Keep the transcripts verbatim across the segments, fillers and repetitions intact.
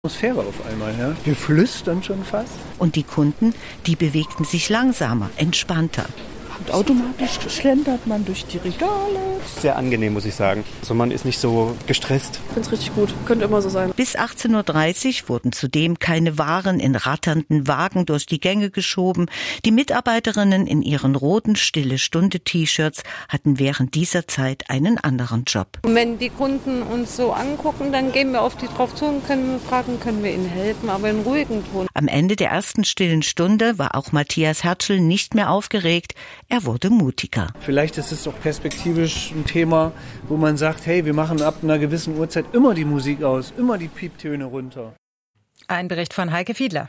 Atmosphäre auf einmal, ja. Wir flüstern schon fast. Und die Kunden, die bewegten sich langsamer, entspannter. Und automatisch schlendert man durch die Regale. Sehr angenehm, muss ich sagen. Also man ist nicht so gestresst. Ich finde es richtig gut. Könnte immer so sein. Bis achtzehn Uhr dreißig wurden zudem keine Waren in ratternden Wagen durch die Gänge geschoben. Die Mitarbeiterinnen in ihren roten Stille-Stunde-T-Shirts hatten während dieser Zeit einen anderen Job. Und wenn die Kunden uns so angucken, dann gehen wir auf die drauf zu und können fragen, können wir ihnen helfen, aber in ruhigen Ton. Am Ende der ersten stillen Stunde war auch Matthias Hertschel nicht mehr aufgeregt. Er wurde mutiger. Vielleicht ist es auch perspektivisch ein Thema, wo man sagt, hey, wir machen ab einer gewissen Uhrzeit immer die Musik aus, immer die Pieptöne runter. Ein Bericht von Heike Fiedler.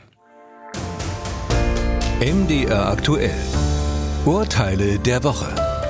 M D R aktuell. Urteile der Woche.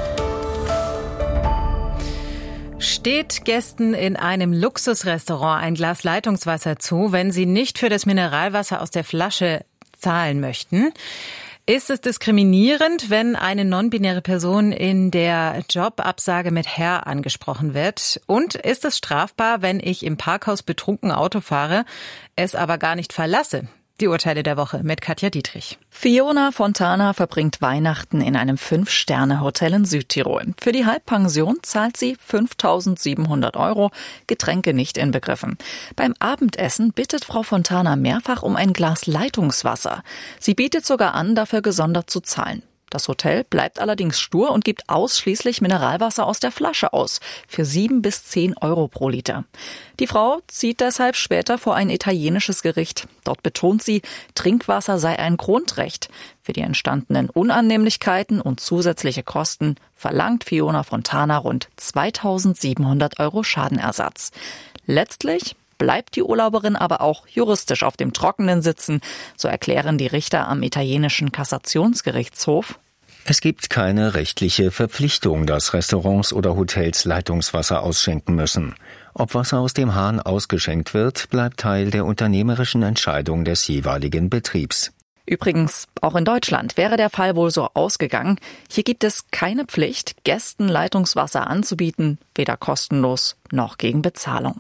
Steht Gästen in einem Luxusrestaurant ein Glas Leitungswasser zu, wenn sie nicht für das Mineralwasser aus der Flasche zahlen möchten? Ist es diskriminierend, wenn eine non-binäre Person in der Jobabsage mit Herr angesprochen wird? Und ist es strafbar, wenn ich im Parkhaus betrunken Auto fahre, es aber gar nicht verlasse? Die Urteile der Woche mit Katja Dietrich. Fiona Fontana verbringt Weihnachten in einem Fünf-Sterne-Hotel in Südtirol. Für die Halbpension zahlt sie fünftausendsiebenhundert Euro, Getränke nicht inbegriffen. Beim Abendessen bittet Frau Fontana mehrfach um ein Glas Leitungswasser. Sie bietet sogar an, dafür gesondert zu zahlen. Das Hotel bleibt allerdings stur und gibt ausschließlich Mineralwasser aus der Flasche aus, für sieben bis zehn Euro pro Liter. Die Frau zieht deshalb später vor ein italienisches Gericht. Dort betont sie, Trinkwasser sei ein Grundrecht. Für die entstandenen Unannehmlichkeiten und zusätzliche Kosten verlangt Fiona Fontana rund zweitausendsiebenhundert Euro Schadenersatz. Letztlich bleibt die Urlauberin aber auch juristisch auf dem Trockenen sitzen, so erklären die Richter am italienischen Kassationsgerichtshof. Es gibt keine rechtliche Verpflichtung, dass Restaurants oder Hotels Leitungswasser ausschenken müssen. Ob Wasser aus dem Hahn ausgeschenkt wird, bleibt Teil der unternehmerischen Entscheidung des jeweiligen Betriebs. Übrigens, auch in Deutschland wäre der Fall wohl so ausgegangen. Hier gibt es keine Pflicht, Gästen Leitungswasser anzubieten, weder kostenlos noch gegen Bezahlung.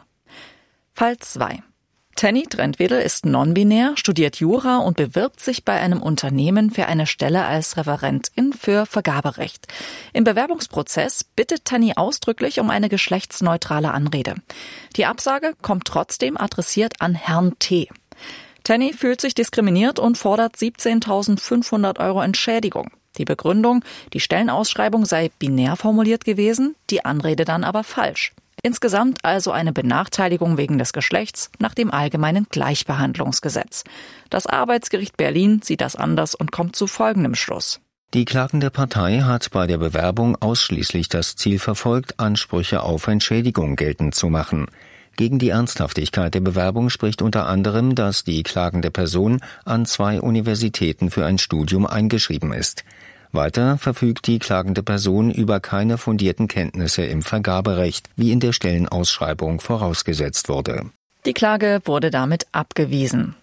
Fall zwei. Tenny Trentwedel ist non-binär, studiert Jura und bewirbt sich bei einem Unternehmen für eine Stelle als Referentin für Vergaberecht. Im Bewerbungsprozess bittet Tenny ausdrücklich um eine geschlechtsneutrale Anrede. Die Absage kommt trotzdem adressiert an Herrn T. Tenny fühlt sich diskriminiert und fordert siebzehntausendfünfhundert Euro Entschädigung. Die Begründung, die Stellenausschreibung sei binär formuliert gewesen, die Anrede dann aber falsch. Insgesamt also eine Benachteiligung wegen des Geschlechts nach dem allgemeinen Gleichbehandlungsgesetz. Das Arbeitsgericht Berlin sieht das anders und kommt zu folgendem Schluss. Die klagende Partei hat bei der Bewerbung ausschließlich das Ziel verfolgt, Ansprüche auf Entschädigung geltend zu machen. Gegen die Ernsthaftigkeit der Bewerbung spricht unter anderem, dass die klagende Person an zwei Universitäten für ein Studium eingeschrieben ist. Weiter verfügt die klagende Person über keine fundierten Kenntnisse im Vergaberecht, wie in der Stellenausschreibung vorausgesetzt wurde. Die Klage wurde damit abgewiesen.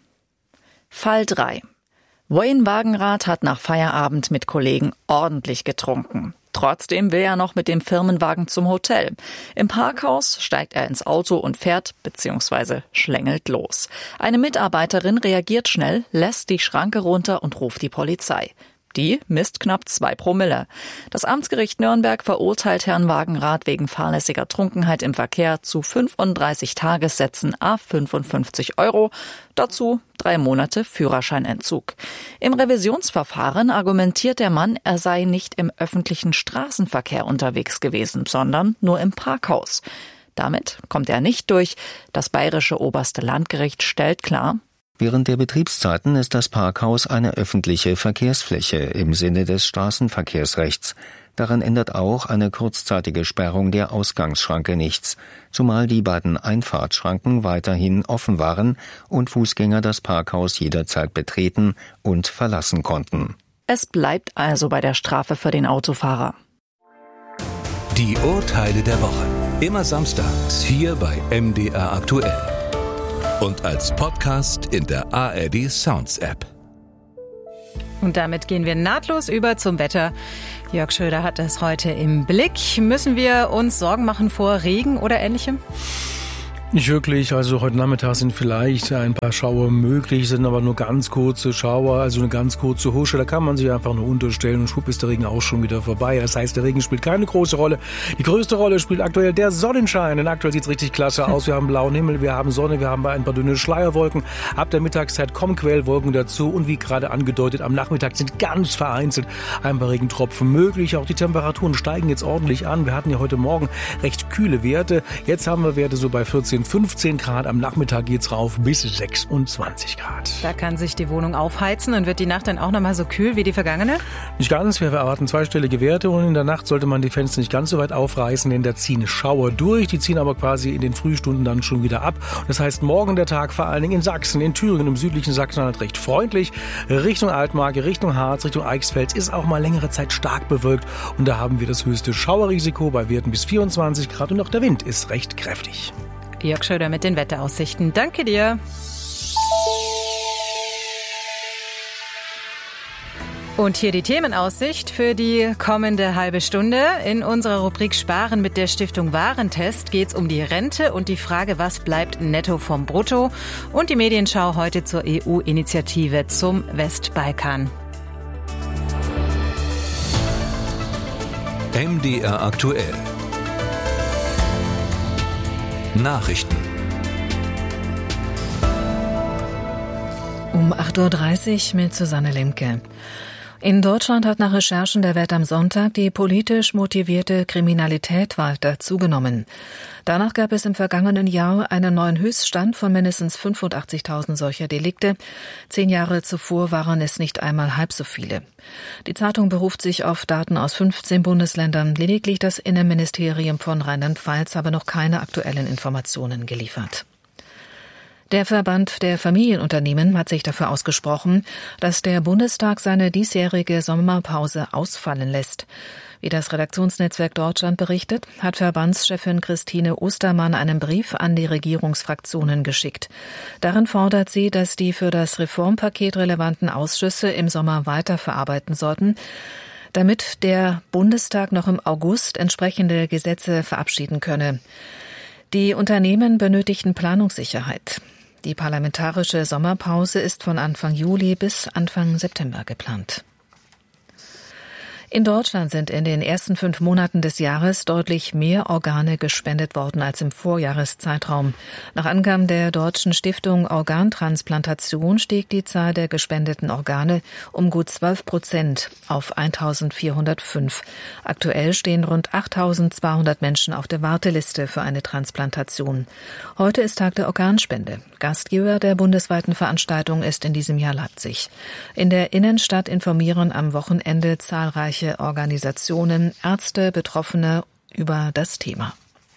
Fall drei. Wayne Wagenrath hat nach Feierabend mit Kollegen ordentlich getrunken. Trotzdem will er noch mit dem Firmenwagen zum Hotel. Im Parkhaus steigt er ins Auto und fährt bzw. schlängelt los. Eine Mitarbeiterin reagiert schnell, lässt die Schranke runter und ruft die Polizei. Die misst knapp zwei Promille. Das Amtsgericht Nürnberg verurteilt Herrn Wagenrath wegen fahrlässiger Trunkenheit im Verkehr zu fünfunddreißig Tagessätzen à fünfundfünfzig Euro. Dazu drei Monate Führerscheinentzug. Im Revisionsverfahren argumentiert der Mann, er sei nicht im öffentlichen Straßenverkehr unterwegs gewesen, sondern nur im Parkhaus. Damit kommt er nicht durch. Das bayerische oberste Landgericht stellt klar: Während der Betriebszeiten ist das Parkhaus eine öffentliche Verkehrsfläche im Sinne des Straßenverkehrsrechts. Daran ändert auch eine kurzzeitige Sperrung der Ausgangsschranke nichts, zumal die beiden Einfahrtschranken weiterhin offen waren und Fußgänger das Parkhaus jederzeit betreten und verlassen konnten. Es bleibt also bei der Strafe für den Autofahrer. Die Urteile der Woche. Immer samstags hier bei M D R aktuell. Und als Podcast in der A R D Sounds App. Und damit gehen wir nahtlos über zum Wetter. Jörg Schröder hat das heute im Blick. Müssen wir uns Sorgen machen vor Regen oder Ähnlichem? Nicht wirklich, also heute Nachmittag sind vielleicht ein paar Schauer möglich, sind aber nur ganz kurze Schauer, also eine ganz kurze Husche, da kann man sich einfach nur unterstellen und schwupp ist der Regen auch schon wieder vorbei. Das heißt, der Regen spielt keine große Rolle. Die größte Rolle spielt aktuell der Sonnenschein, denn aktuell sieht es richtig klasse aus. Wir haben blauen Himmel, wir haben Sonne, wir haben ein paar dünne Schleierwolken. Ab der Mittagszeit kommen Quellwolken dazu und wie gerade angedeutet, am Nachmittag sind ganz vereinzelt ein paar Regentropfen möglich. Auch die Temperaturen steigen jetzt ordentlich an. Wir hatten ja heute Morgen recht kühle Werte. Jetzt haben wir Werte so bei vierzehn, fünfzehn Grad. Am Nachmittag geht's rauf bis sechsundzwanzig Grad. Da kann sich die Wohnung aufheizen und wird die Nacht dann auch noch mal so kühl wie die vergangene? Nicht ganz. Wir erwarten zweistellige Werte und in der Nacht sollte man die Fenster nicht ganz so weit aufreißen, denn da ziehen Schauer durch. Die ziehen aber quasi in den Frühstunden dann schon wieder ab. Das heißt, morgen der Tag vor allen Dingen in Sachsen, in Thüringen, im südlichen Sachsen-Anhalt recht freundlich. Richtung Altmark, Richtung Harz, Richtung Eichsfeld ist auch mal längere Zeit stark bewölkt und da haben wir das höchste Schauerrisiko bei Werten bis vierundzwanzig Grad und auch der Wind ist recht kräftig. Jörg Schröder mit den Wetteraussichten. Danke dir. Und hier die Themenaussicht für die kommende halbe Stunde. In unserer Rubrik Sparen mit der Stiftung Warentest geht es um die Rente und die Frage, was bleibt netto vom Brutto. Und die Medienschau heute zur E U-Initiative zum Westbalkan. M D R aktuell. Nachrichten. Um acht Uhr dreißig mit Susanne Lemke. In Deutschland hat nach Recherchen der Welt am Sonntag die politisch motivierte Kriminalität weiter zugenommen. Danach gab es im vergangenen Jahr einen neuen Höchststand von mindestens fünfundachtzigtausend solcher Delikte. Zehn Jahre zuvor waren es nicht einmal halb so viele. Die Zeitung beruft sich auf Daten aus fünfzehn Bundesländern. Lediglich das Innenministerium von Rheinland-Pfalz habe noch keine aktuellen Informationen geliefert. Der Verband der Familienunternehmen hat sich dafür ausgesprochen, dass der Bundestag seine diesjährige Sommerpause ausfallen lässt. Wie das Redaktionsnetzwerk Deutschland berichtet, hat Verbandschefin Christine Ostermann einen Brief an die Regierungsfraktionen geschickt. Darin fordert sie, dass die für das Reformpaket relevanten Ausschüsse im Sommer weiterverarbeiten sollten, damit der Bundestag noch im August entsprechende Gesetze verabschieden könne. Die Unternehmen benötigten Planungssicherheit. Die parlamentarische Sommerpause ist von Anfang Juli bis Anfang September geplant. In Deutschland sind in den ersten fünf Monaten des Jahres deutlich mehr Organe gespendet worden als im Vorjahreszeitraum. Nach Angaben der Deutschen Stiftung Organtransplantation stieg die Zahl der gespendeten Organe um gut zwölf Prozent auf eintausendvierhundertfünf. Aktuell stehen rund achttausendzweihundert Menschen auf der Warteliste für eine Transplantation. Heute ist Tag der Organspende. Gastgeber der bundesweiten Veranstaltung ist in diesem Jahr Leipzig. In der Innenstadt informieren am Wochenende zahlreiche Organisationen, Ärzte, Betroffene über das Thema.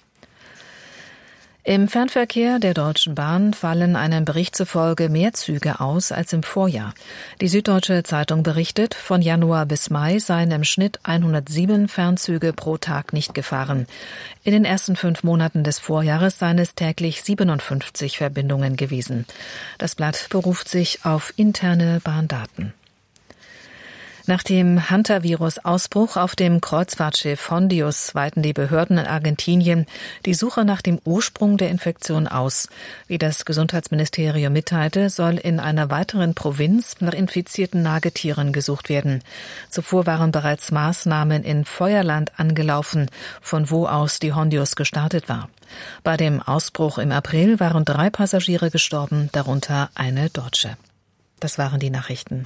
Im Fernverkehr der Deutschen Bahn fallen einem Bericht zufolge mehr Züge aus als im Vorjahr. Die Süddeutsche Zeitung berichtet, von Januar bis Mai seien im Schnitt hundertsieben Fernzüge pro Tag nicht gefahren. In den ersten fünf Monaten des Vorjahres seien es täglich siebenundfünfzig Verbindungen gewesen. Das Blatt beruft sich auf interne Bahndaten. Nach dem Hantavirus-Ausbruch auf dem Kreuzfahrtschiff Hondius weiten die Behörden in Argentinien die Suche nach dem Ursprung der Infektion aus. Wie das Gesundheitsministerium mitteilte, soll in einer weiteren Provinz nach infizierten Nagetieren gesucht werden. Zuvor waren bereits Maßnahmen in Feuerland angelaufen, von wo aus die Hondius gestartet war. Bei dem Ausbruch im April waren drei Passagiere gestorben, darunter eine Deutsche. Das waren die Nachrichten.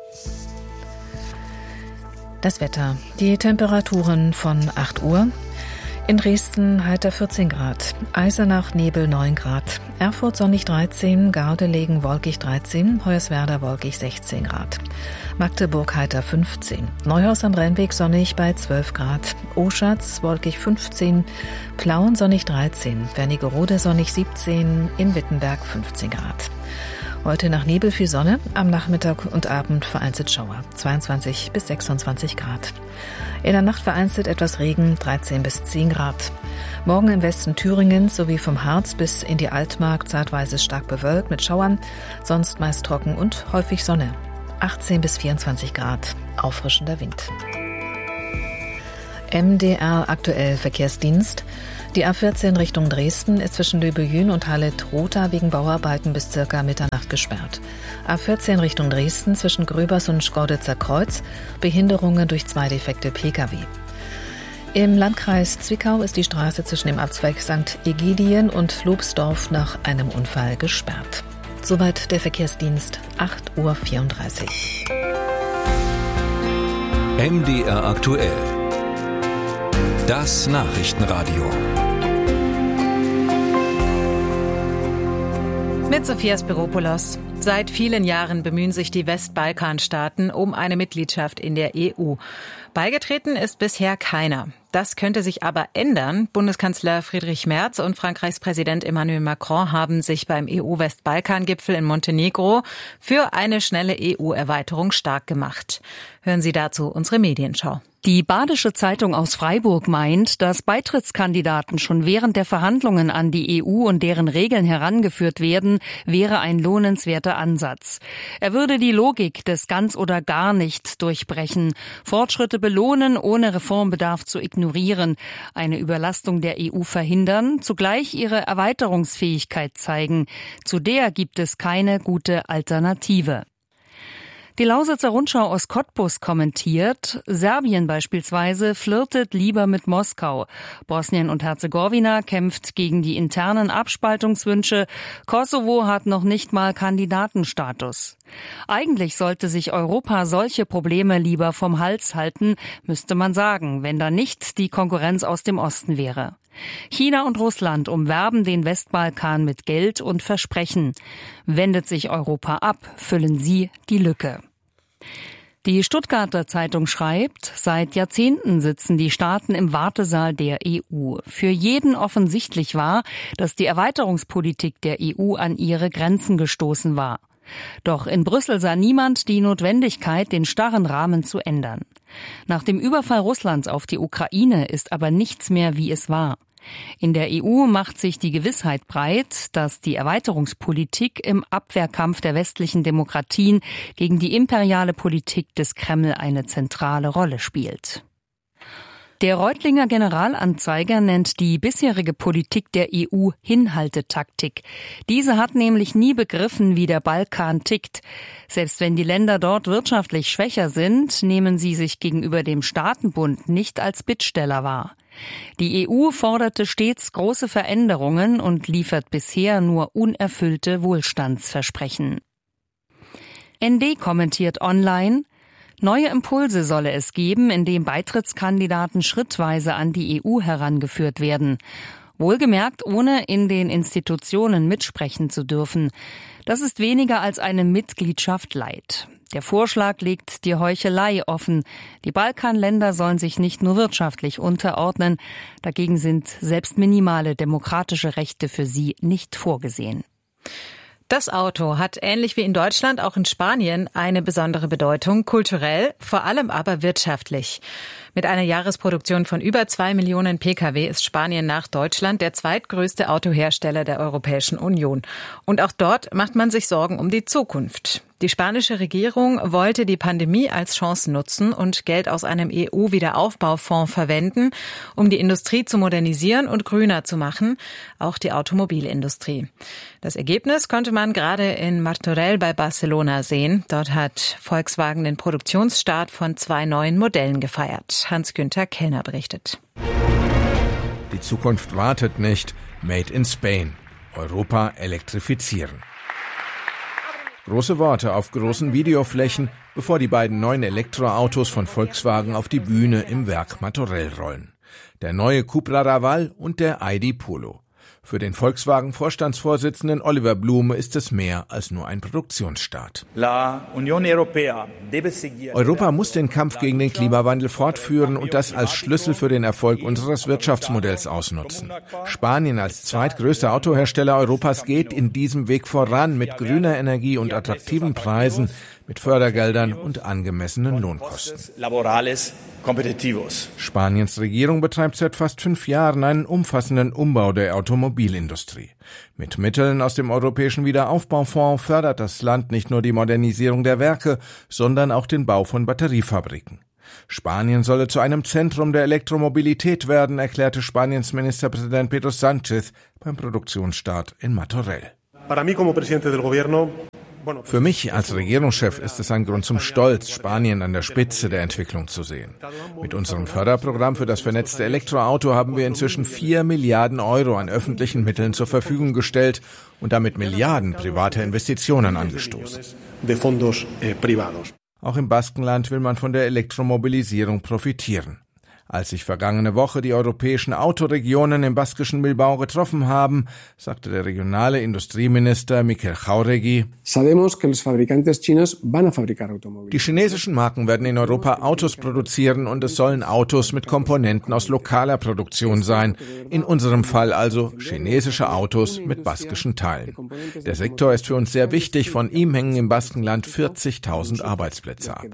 Das Wetter. Die Temperaturen von acht Uhr. In Dresden heiter vierzehn Grad, Eisenach Nebel neun Grad, Erfurt sonnig dreizehn, Gardelegen wolkig dreizehn, Hoyerswerda wolkig sechzehn Grad, Magdeburg heiter fünfzehn, Neuhaus am Rennweg sonnig bei zwölf Grad, Oschatz wolkig fünfzehn, Plauen sonnig dreizehn, Wernigerode sonnig siebzehn, in Wittenberg fünfzehn Grad. Heute nach Nebel viel Sonne, am Nachmittag und Abend vereinzelt Schauer, zweiundzwanzig bis sechsundzwanzig Grad. In der Nacht vereinzelt etwas Regen, dreizehn bis zehn Grad. Morgen im Westen Thüringens sowie vom Harz bis in die Altmark zeitweise stark bewölkt mit Schauern, sonst meist trocken und häufig Sonne. achtzehn bis vierundzwanzig Grad, auffrischender Wind. M D R aktuell Verkehrsdienst. Die A vierzehn Richtung Dresden ist zwischen Löbejün und Halle-Trotha wegen Bauarbeiten bis circa Mitternacht gesperrt. A vierzehn Richtung Dresden zwischen Gröbers und Schkeuditzer Kreuz. Behinderungen durch zwei defekte Pkw. Im Landkreis Zwickau ist die Straße zwischen dem Abzweig Sankt Egidien und Lobsdorf nach einem Unfall gesperrt. Soweit der Verkehrsdienst, acht Uhr vierunddreißig. M D R aktuell. Das Nachrichtenradio. Mit Sophia Spiropoulos. Seit vielen Jahren bemühen sich die Westbalkanstaaten um eine Mitgliedschaft in der E U. Beigetreten ist bisher keiner. Das könnte sich aber ändern. Bundeskanzler Friedrich Merz und Frankreichs Präsident Emmanuel Macron haben sich beim E U-Westbalkan-Gipfel in Montenegro für eine schnelle E U-Erweiterung stark gemacht. Hören Sie dazu unsere Medienschau. Die Badische Zeitung aus Freiburg meint, dass Beitrittskandidaten schon während der Verhandlungen an die E U und deren Regeln herangeführt werden, wäre ein lohnenswerter Ansatz. Er würde die Logik des ganz oder gar nicht durchbrechen, Fortschritte belohnen, ohne Reformbedarf zu ignorieren, eine Überlastung der E U verhindern, zugleich ihre Erweiterungsfähigkeit zeigen. Zu der gibt es keine gute Alternative. Die Lausitzer Rundschau aus Cottbus kommentiert, Serbien beispielsweise flirtet lieber mit Moskau. Bosnien und Herzegowina kämpft gegen die internen Abspaltungswünsche. Kosovo hat noch nicht mal Kandidatenstatus. Eigentlich sollte sich Europa solche Probleme lieber vom Hals halten, müsste man sagen, wenn da nicht die Konkurrenz aus dem Osten wäre. China und Russland umwerben den Westbalkan mit Geld und Versprechen. Wendet sich Europa ab, füllen sie die Lücke. Die Stuttgarter Zeitung schreibt, seit Jahrzehnten sitzen die Staaten im Wartesaal der E U. Für jeden offensichtlich war, dass die Erweiterungspolitik der E U an ihre Grenzen gestoßen war. Doch in Brüssel sah niemand die Notwendigkeit, den starren Rahmen zu ändern. Nach dem Überfall Russlands auf die Ukraine ist aber nichts mehr, wie es war. In der E U macht sich die Gewissheit breit, dass die Erweiterungspolitik im Abwehrkampf der westlichen Demokratien gegen die imperiale Politik des Kreml eine zentrale Rolle spielt. Der Reutlinger Generalanzeiger nennt die bisherige Politik der E U Hinhaltetaktik. Diese hat nämlich nie begriffen, wie der Balkan tickt. Selbst wenn die Länder dort wirtschaftlich schwächer sind, nehmen sie sich gegenüber dem Staatenbund nicht als Bittsteller wahr. Die E U forderte stets große Veränderungen und liefert bisher nur unerfüllte Wohlstandsversprechen. N D kommentiert online: Neue Impulse solle es geben, indem Beitrittskandidaten schrittweise an die E U herangeführt werden. Wohlgemerkt, ohne in den Institutionen mitsprechen zu dürfen. Das ist weniger als eine Mitgliedschaft light. Der Vorschlag legt die Heuchelei offen. Die Balkanländer sollen sich nicht nur wirtschaftlich unterordnen. Dagegen sind selbst minimale demokratische Rechte für sie nicht vorgesehen. Das Auto hat ähnlich wie in Deutschland auch in Spanien eine besondere Bedeutung, kulturell, vor allem aber wirtschaftlich. Mit einer Jahresproduktion von über zwei Millionen Pkw ist Spanien nach Deutschland der zweitgrößte Autohersteller der Europäischen Union. Und auch dort macht man sich Sorgen um die Zukunft. Die spanische Regierung wollte die Pandemie als Chance nutzen und Geld aus einem E U-Wiederaufbaufonds verwenden, um die Industrie zu modernisieren und grüner zu machen, auch die Automobilindustrie. Das Ergebnis konnte man gerade in Martorell bei Barcelona sehen. Dort hat Volkswagen den Produktionsstart von zwei neuen Modellen gefeiert. Hans-Günther Kellner berichtet. Die Zukunft wartet nicht. Made in Spain. Europa elektrifizieren. Große Worte auf großen Videoflächen, bevor die beiden neuen Elektroautos von Volkswagen auf die Bühne im Werk Martorell rollen. Der neue Cupra Raval und der I D Polo. Für den Volkswagen-Vorstandsvorsitzenden Oliver Blume ist es mehr als nur ein Produktionsstart. Europa muss den Kampf gegen den Klimawandel fortführen und das als Schlüssel für den Erfolg unseres Wirtschaftsmodells ausnutzen. Spanien als zweitgrößter Autohersteller Europas geht in diesem Weg voran mit grüner Energie und attraktiven Preisen, mit Fördergeldern und angemessenen Lohnkosten. Spaniens Regierung betreibt seit fast fünf Jahren einen umfassenden Umbau der Automobilindustrie. Mit Mitteln aus dem Europäischen Wiederaufbaufonds fördert das Land nicht nur die Modernisierung der Werke, sondern auch den Bau von Batteriefabriken. Spanien solle zu einem Zentrum der Elektromobilität werden, erklärte Spaniens Ministerpräsident Pedro Sánchez beim Produktionsstart in Martorell. Für mich als Regierungschef ist es ein Grund zum Stolz, Spanien an der Spitze der Entwicklung zu sehen. Mit unserem Förderprogramm für das vernetzte Elektroauto haben wir inzwischen vier Milliarden Euro an öffentlichen Mitteln zur Verfügung gestellt und damit Milliarden privater Investitionen angestoßen. Auch im Baskenland will man von der Elektromobilisierung profitieren. Als sich vergangene Woche die europäischen Autoregionen im baskischen Bilbao getroffen haben, sagte der regionale Industrieminister Mikel Jáuregui: Die chinesischen Marken werden in Europa Autos produzieren und es sollen Autos mit Komponenten aus lokaler Produktion sein. In unserem Fall also chinesische Autos mit baskischen Teilen. Der Sektor ist für uns sehr wichtig. Von ihm hängen im Baskenland vierzigtausend Arbeitsplätze ab.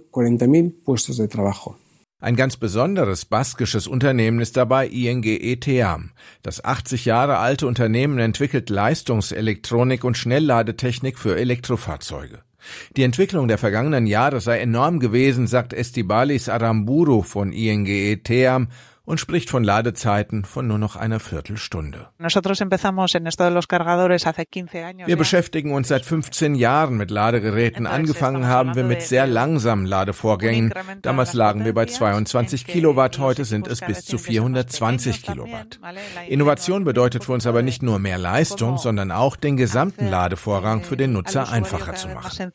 Ein ganz besonderes baskisches Unternehmen ist dabei I N G E Team. Das achtzig Jahre alte Unternehmen entwickelt Leistungselektronik und Schnellladetechnik für Elektrofahrzeuge. Die Entwicklung der vergangenen Jahre sei enorm gewesen, sagt Estibalis Aramburu von I N G E Team und spricht von Ladezeiten von nur noch einer Viertelstunde. Wir beschäftigen uns seit fünfzehn Jahren mit Ladegeräten. Angefangen haben wir mit sehr langsamen Ladevorgängen. Damals lagen wir bei zweiundzwanzig Kilowatt, heute sind es bis zu vierhundertzwanzig Kilowatt. Innovation bedeutet für uns aber nicht nur mehr Leistung, sondern auch den gesamten Ladevorgang für den Nutzer einfacher zu machen.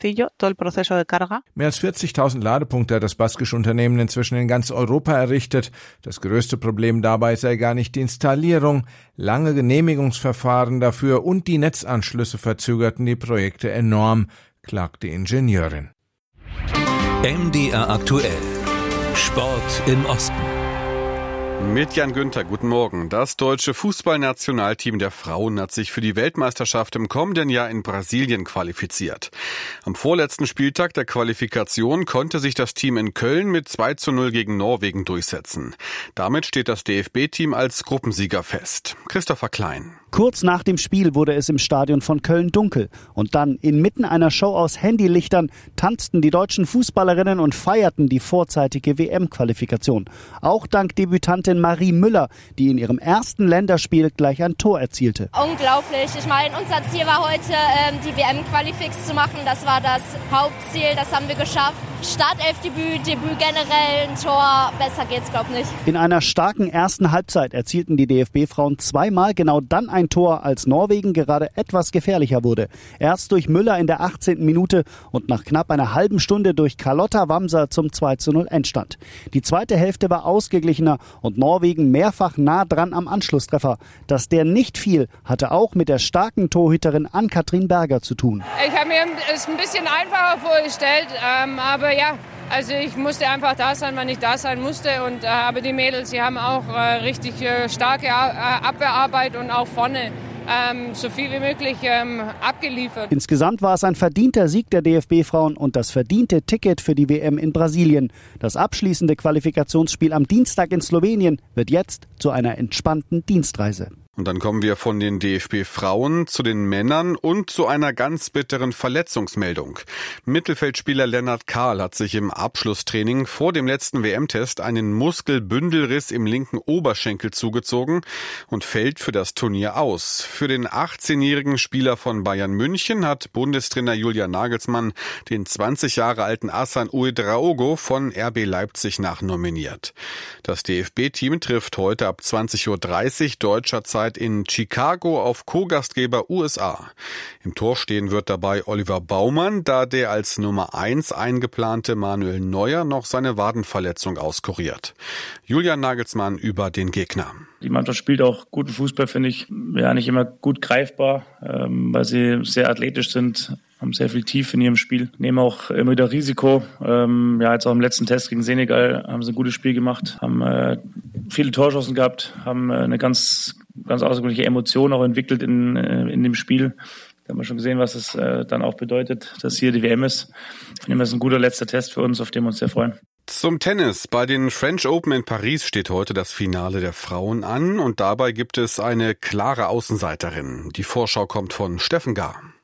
Mehr als vierzigtausend Ladepunkte hat das baskische Unternehmen inzwischen in ganz Europa errichtet. Das größte Problem dabei sei gar nicht die Installierung. Lange Genehmigungsverfahren dafür und die Netzanschlüsse verzögerten die Projekte enorm, klagt die Ingenieurin. M D R aktuell. Sport im Osten. Mit Jan Günther, guten Morgen. Das deutsche Fußballnationalteam der Frauen hat sich für die Weltmeisterschaft im kommenden Jahr in Brasilien qualifiziert. Am vorletzten Spieltag der Qualifikation konnte sich das Team in Köln mit zwei zu null gegen Norwegen durchsetzen. Damit steht das D F B-Team als Gruppensieger fest. Christopher Klein. Kurz nach dem Spiel wurde es im Stadion von Köln dunkel. Und dann, inmitten einer Show aus Handylichtern, tanzten die deutschen Fußballerinnen und feierten die vorzeitige W M-Qualifikation. Auch dank Debütantin Marie Müller, die in ihrem ersten Länderspiel gleich ein Tor erzielte. Unglaublich. Ich meine, unser Ziel war heute, die W M-Qualifix zu machen. Das war das Hauptziel, das haben wir geschafft. Startelfdebüt, Debüt generell, ein Tor, besser geht's, glaub nicht. In einer starken ersten Halbzeit erzielten die D F B-Frauen zweimal genau dann ein Tor, als Norwegen gerade etwas gefährlicher wurde. Erst durch Müller in der achtzehnten Minute und nach knapp einer halben Stunde durch Carlotta Wamser zum zwei zu null Endstand. Die zweite Hälfte war ausgeglichener und Norwegen mehrfach nah dran am Anschlusstreffer. Dass der nicht fiel, hatte auch mit der starken Torhüterin Ann-Kathrin Berger zu tun. Ich habe mir es ein bisschen einfacher vorgestellt, ähm, aber ja, also ich musste einfach da sein, wann ich da sein musste. Und, äh, aber die Mädels, die haben auch äh, richtig äh, starke äh, Abwehrarbeit und auch vorne ähm, so viel wie möglich ähm, abgeliefert. Insgesamt war es ein verdienter Sieg der D F B-Frauen und das verdiente Ticket für die W M in Brasilien. Das abschließende Qualifikationsspiel am Dienstag in Slowenien wird jetzt zu einer entspannten Dienstreise. Und dann kommen wir von den D F B-Frauen zu den Männern und zu einer ganz bitteren Verletzungsmeldung. Mittelfeldspieler Lennart Kahl hat sich im Abschlusstraining vor dem letzten W M-Test einen Muskelbündelriss im linken Oberschenkel zugezogen und fällt für das Turnier aus. Für den achtzehnjährigen Spieler von Bayern München hat Bundestrainer Julian Nagelsmann den zwanzig Jahre alten Hasan Ouedraogo von R B Leipzig nachnominiert. Das D F B-Team trifft heute ab zwanzig Uhr dreißig deutscher Zeit in Chicago auf Co-Gastgeber U S A. Im Tor stehen wird dabei Oliver Baumann, da der als Nummer eins eingeplante Manuel Neuer noch seine Wadenverletzung auskuriert. Julian Nagelsmann über den Gegner. Die Mannschaft spielt auch guten Fußball, finde ich. Ja, nicht immer gut greifbar, ähm, weil sie sehr athletisch sind, haben sehr viel Tiefe in ihrem Spiel, nehmen auch immer wieder Risiko. Ähm, ja, jetzt auch im letzten Test gegen Senegal haben sie ein gutes Spiel gemacht, haben äh, viele Torchancen gehabt, haben äh, eine ganz ganz außergewöhnliche Emotion auch entwickelt in äh, in dem Spiel. Da haben wir schon gesehen, was es äh, dann auch bedeutet, dass hier die W M ist. Ich finde, das ist ein guter letzter Test für uns, auf den wir uns sehr freuen. Zum Tennis. Bei den French Open in Paris steht heute das Finale der Frauen an und dabei gibt es eine klare Außenseiterin. Die Vorschau kommt von Steffen Gahr.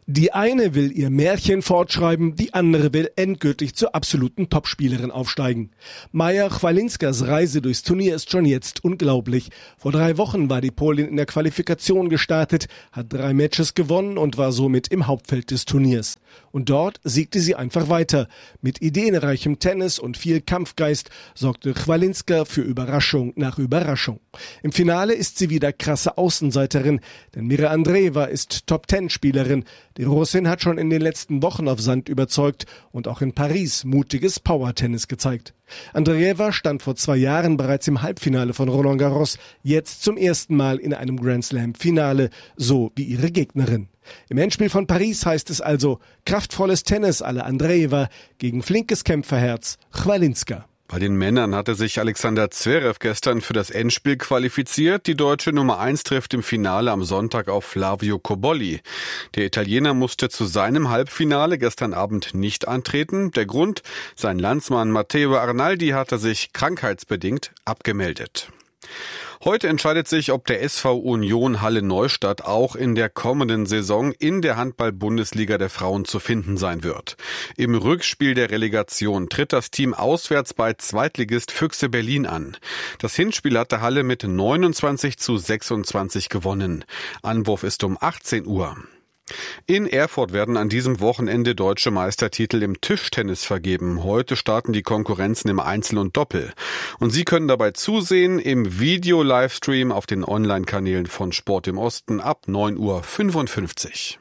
Die eine will ihr Märchen fortschreiben, die andere will endgültig zur absoluten Topspielerin aufsteigen. Maja Chwalinskas Reise durchs Turnier ist schon jetzt unglaublich. Vor drei Wochen war die Polin in der Qualifikation gestartet, hat drei Matches gewonnen und war somit im Hauptfeld des Turniers. Und dort siegte sie einfach weiter. Mit ideenreichem Tennis und viel Kampfgeist sorgte Chwalinska für Überraschung nach Überraschung. Im Finale ist sie wieder krasse Außenseiterin, denn Mira Andreeva ist Top-Ten-Spielerin. Die Russin hat schon in den letzten Wochen auf Sand überzeugt und auch in Paris mutiges Power-Tennis gezeigt. Andreeva stand vor zwei Jahren bereits im Halbfinale von Roland Garros, jetzt zum ersten Mal in einem Grand Slam-Finale, so wie ihre Gegnerin. Im Endspiel von Paris heißt es also kraftvolles Tennis à la Andreeva gegen flinkes Kämpferherz Chwalinska. Bei den Männern hatte sich Alexander Zverev gestern für das Endspiel qualifiziert. Die deutsche Nummer eins trifft im Finale am Sonntag auf Flavio Cobolli. Der Italiener musste zu seinem Halbfinale gestern Abend nicht antreten. Der Grund: sein Landsmann Matteo Arnaldi hatte sich krankheitsbedingt abgemeldet. Heute entscheidet sich, ob der S V Union Halle-Neustadt auch in der kommenden Saison in der Handball-Bundesliga der Frauen zu finden sein wird. Im Rückspiel der Relegation tritt das Team auswärts bei Zweitligist Füchse Berlin an. Das Hinspiel hatte Halle mit neunundzwanzig zu sechsundzwanzig gewonnen. Anwurf ist um achtzehn Uhr. In Erfurt werden an diesem Wochenende deutsche Meistertitel im Tischtennis vergeben. Heute starten die Konkurrenzen im Einzel und Doppel. Und Sie können dabei zusehen im Video-Livestream auf den Online-Kanälen von Sport im Osten ab neun Uhr fünfundfünfzig.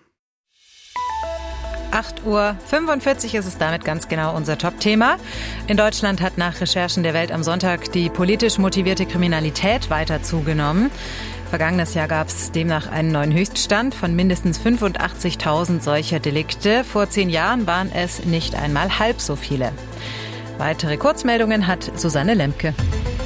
acht Uhr fünfundvierzig ist es damit ganz genau unser Top-Thema. In Deutschland hat nach Recherchen der Welt am Sonntag die politisch motivierte Kriminalität weiter zugenommen. Vergangenes Jahr gab es demnach einen neuen Höchststand von mindestens fünfundachtzigtausend solcher Delikte. Vor zehn Jahren waren es nicht einmal halb so viele. Weitere Kurzmeldungen hat Susanne Lemke.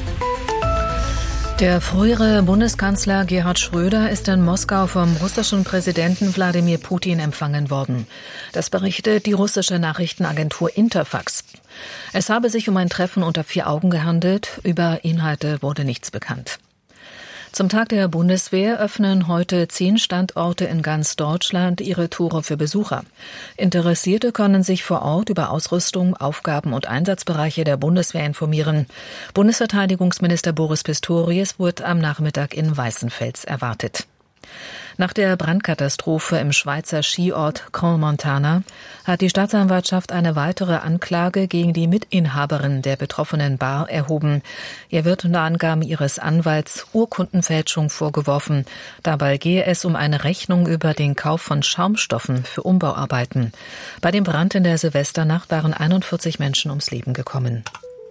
Der frühere Bundeskanzler Gerhard Schröder ist in Moskau vom russischen Präsidenten Wladimir Putin empfangen worden. Das berichtet die russische Nachrichtenagentur Interfax. Es habe sich um ein Treffen unter vier Augen gehandelt. Über Inhalte wurde nichts bekannt. Zum Tag der Bundeswehr öffnen heute zehn Standorte in ganz Deutschland ihre Tore für Besucher. Interessierte können sich vor Ort über Ausrüstung, Aufgaben und Einsatzbereiche der Bundeswehr informieren. Bundesverteidigungsminister Boris Pistorius wird am Nachmittag in Weißenfels erwartet. Nach der Brandkatastrophe im Schweizer Skiort Crans-Montana hat die Staatsanwaltschaft eine weitere Anklage gegen die Mitinhaberin der betroffenen Bar erhoben. Ihr wird unter Angaben ihres Anwalts Urkundenfälschung vorgeworfen. Dabei gehe es um eine Rechnung über den Kauf von Schaumstoffen für Umbauarbeiten. Bei dem Brand in der Silvesternacht waren einundvierzig Menschen ums Leben gekommen.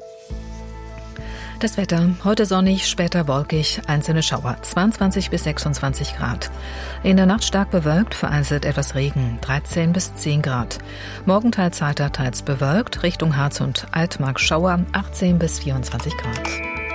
Das Wetter: heute sonnig, später wolkig, einzelne Schauer, zweiundzwanzig bis sechsundzwanzig Grad. In der Nacht stark bewölkt, vereinzelt etwas Regen, dreizehn bis zehn Grad. Morgen teils heiter, teils bewölkt, Richtung Harz und Altmark Schauer, achtzehn bis vierundzwanzig Grad.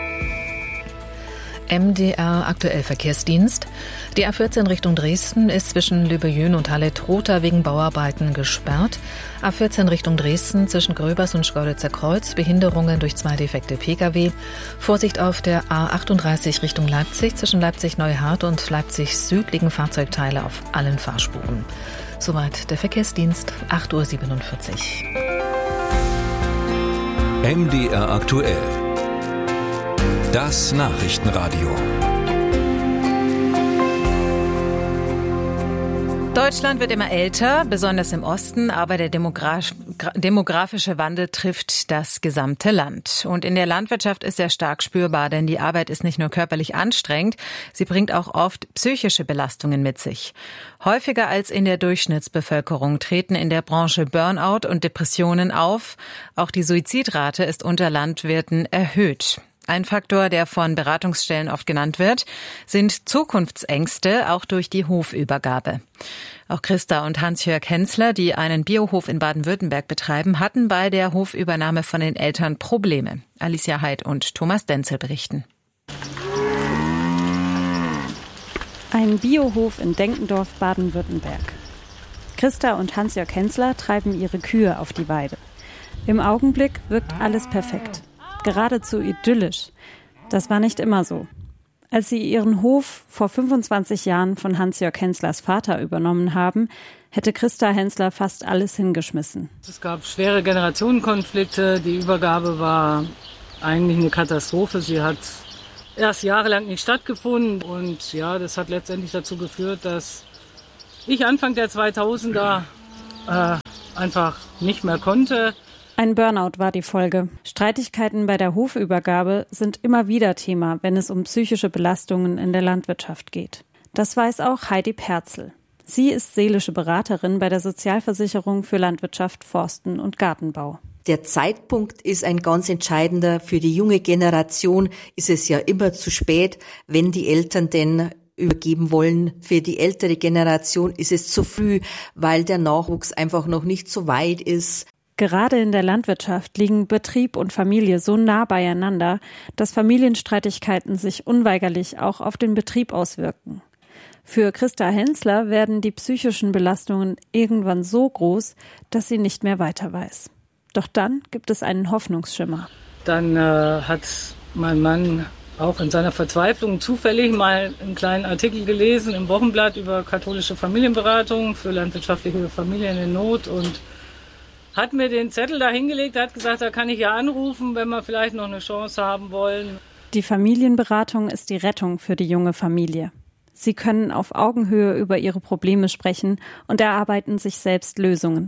M D R aktuell Verkehrsdienst. Die A vierzehn Richtung Dresden ist zwischen Lübejün und Halle-Trotha wegen Bauarbeiten gesperrt. A vierzehn Richtung Dresden zwischen Gröbers und Schkeuditzer Kreuz, Behinderungen durch zwei defekte Pkw. Vorsicht auf der A achtunddreißig Richtung Leipzig zwischen Leipzig-Neuhardt und Leipzig-Süd liegen Fahrzeugteile auf allen Fahrspuren. Soweit der Verkehrsdienst, acht Uhr siebenundvierzig. M D R aktuell. Das Nachrichtenradio. Deutschland wird immer älter, besonders im Osten, aber der Demograf- demografische Wandel trifft das gesamte Land. Und in der Landwirtschaft ist er stark spürbar, denn die Arbeit ist nicht nur körperlich anstrengend, sie bringt auch oft psychische Belastungen mit sich. Häufiger als in der Durchschnittsbevölkerung treten in der Branche Burnout und Depressionen auf. Auch die Suizidrate ist unter Landwirten erhöht. Ein Faktor, der von Beratungsstellen oft genannt wird, sind Zukunftsängste, auch durch die Hofübergabe. Auch Christa und Hans-Jörg Hensler, die einen Biohof in Baden-Württemberg betreiben, hatten bei der Hofübernahme von den Eltern Probleme. Alicia Heid und Thomas Denzel berichten. Ein Biohof in Denkendorf, Baden-Württemberg. Christa und Hans-Jörg Hensler treiben ihre Kühe auf die Weide. Im Augenblick wirkt alles perfekt. Geradezu idyllisch. Das war nicht immer so. Als sie ihren Hof vor fünfundzwanzig Jahren von Hans-Jörg Henslers Vater übernommen haben, hätte Christa Hensler fast alles hingeschmissen. Es gab schwere Generationenkonflikte. Die Übergabe war eigentlich eine Katastrophe. Sie hat erst jahrelang nicht stattgefunden. Und ja, das hat letztendlich dazu geführt, dass ich Anfang der zweitausender äh, einfach nicht mehr konnte. Ein Burnout war die Folge. Streitigkeiten bei der Hofübergabe sind immer wieder Thema, wenn es um psychische Belastungen in der Landwirtschaft geht. Das weiß auch Heidi Perzel. Sie ist seelische Beraterin bei der Sozialversicherung für Landwirtschaft, Forsten und Gartenbau. Der Zeitpunkt ist ein ganz entscheidender. Für die junge Generation ist es ja immer zu spät, wenn die Eltern denn übergeben wollen. Für die ältere Generation ist es zu früh, weil der Nachwuchs einfach noch nicht so weit ist. Gerade in der Landwirtschaft liegen Betrieb und Familie so nah beieinander, dass Familienstreitigkeiten sich unweigerlich auch auf den Betrieb auswirken. Für Christa Hensler werden die psychischen Belastungen irgendwann so groß, dass sie nicht mehr weiter weiß. Doch dann gibt es einen Hoffnungsschimmer. Dann äh, hat mein Mann auch in seiner Verzweiflung zufällig mal einen kleinen Artikel gelesen im Wochenblatt über katholische Familienberatung für landwirtschaftliche Familien in Not und hat mir den Zettel da hingelegt, hat gesagt, da kann ich ja anrufen, wenn wir vielleicht noch eine Chance haben wollen. Die Familienberatung ist die Rettung für die junge Familie. Sie können auf Augenhöhe über ihre Probleme sprechen und erarbeiten sich selbst Lösungen.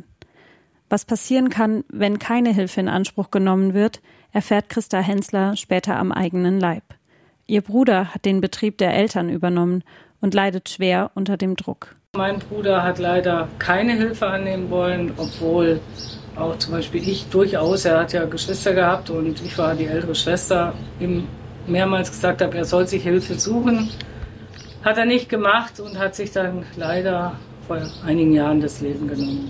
Was passieren kann, wenn keine Hilfe in Anspruch genommen wird, erfährt Christa Hensler später am eigenen Leib. Ihr Bruder hat den Betrieb der Eltern übernommen und leidet schwer unter dem Druck. Mein Bruder hat leider keine Hilfe annehmen wollen, obwohl auch zum Beispiel ich durchaus, er hat ja Geschwister gehabt und ich war die ältere Schwester, ihm mehrmals gesagt habe, er soll sich Hilfe suchen. Hat er nicht gemacht und hat sich dann leider vor einigen Jahren das Leben genommen.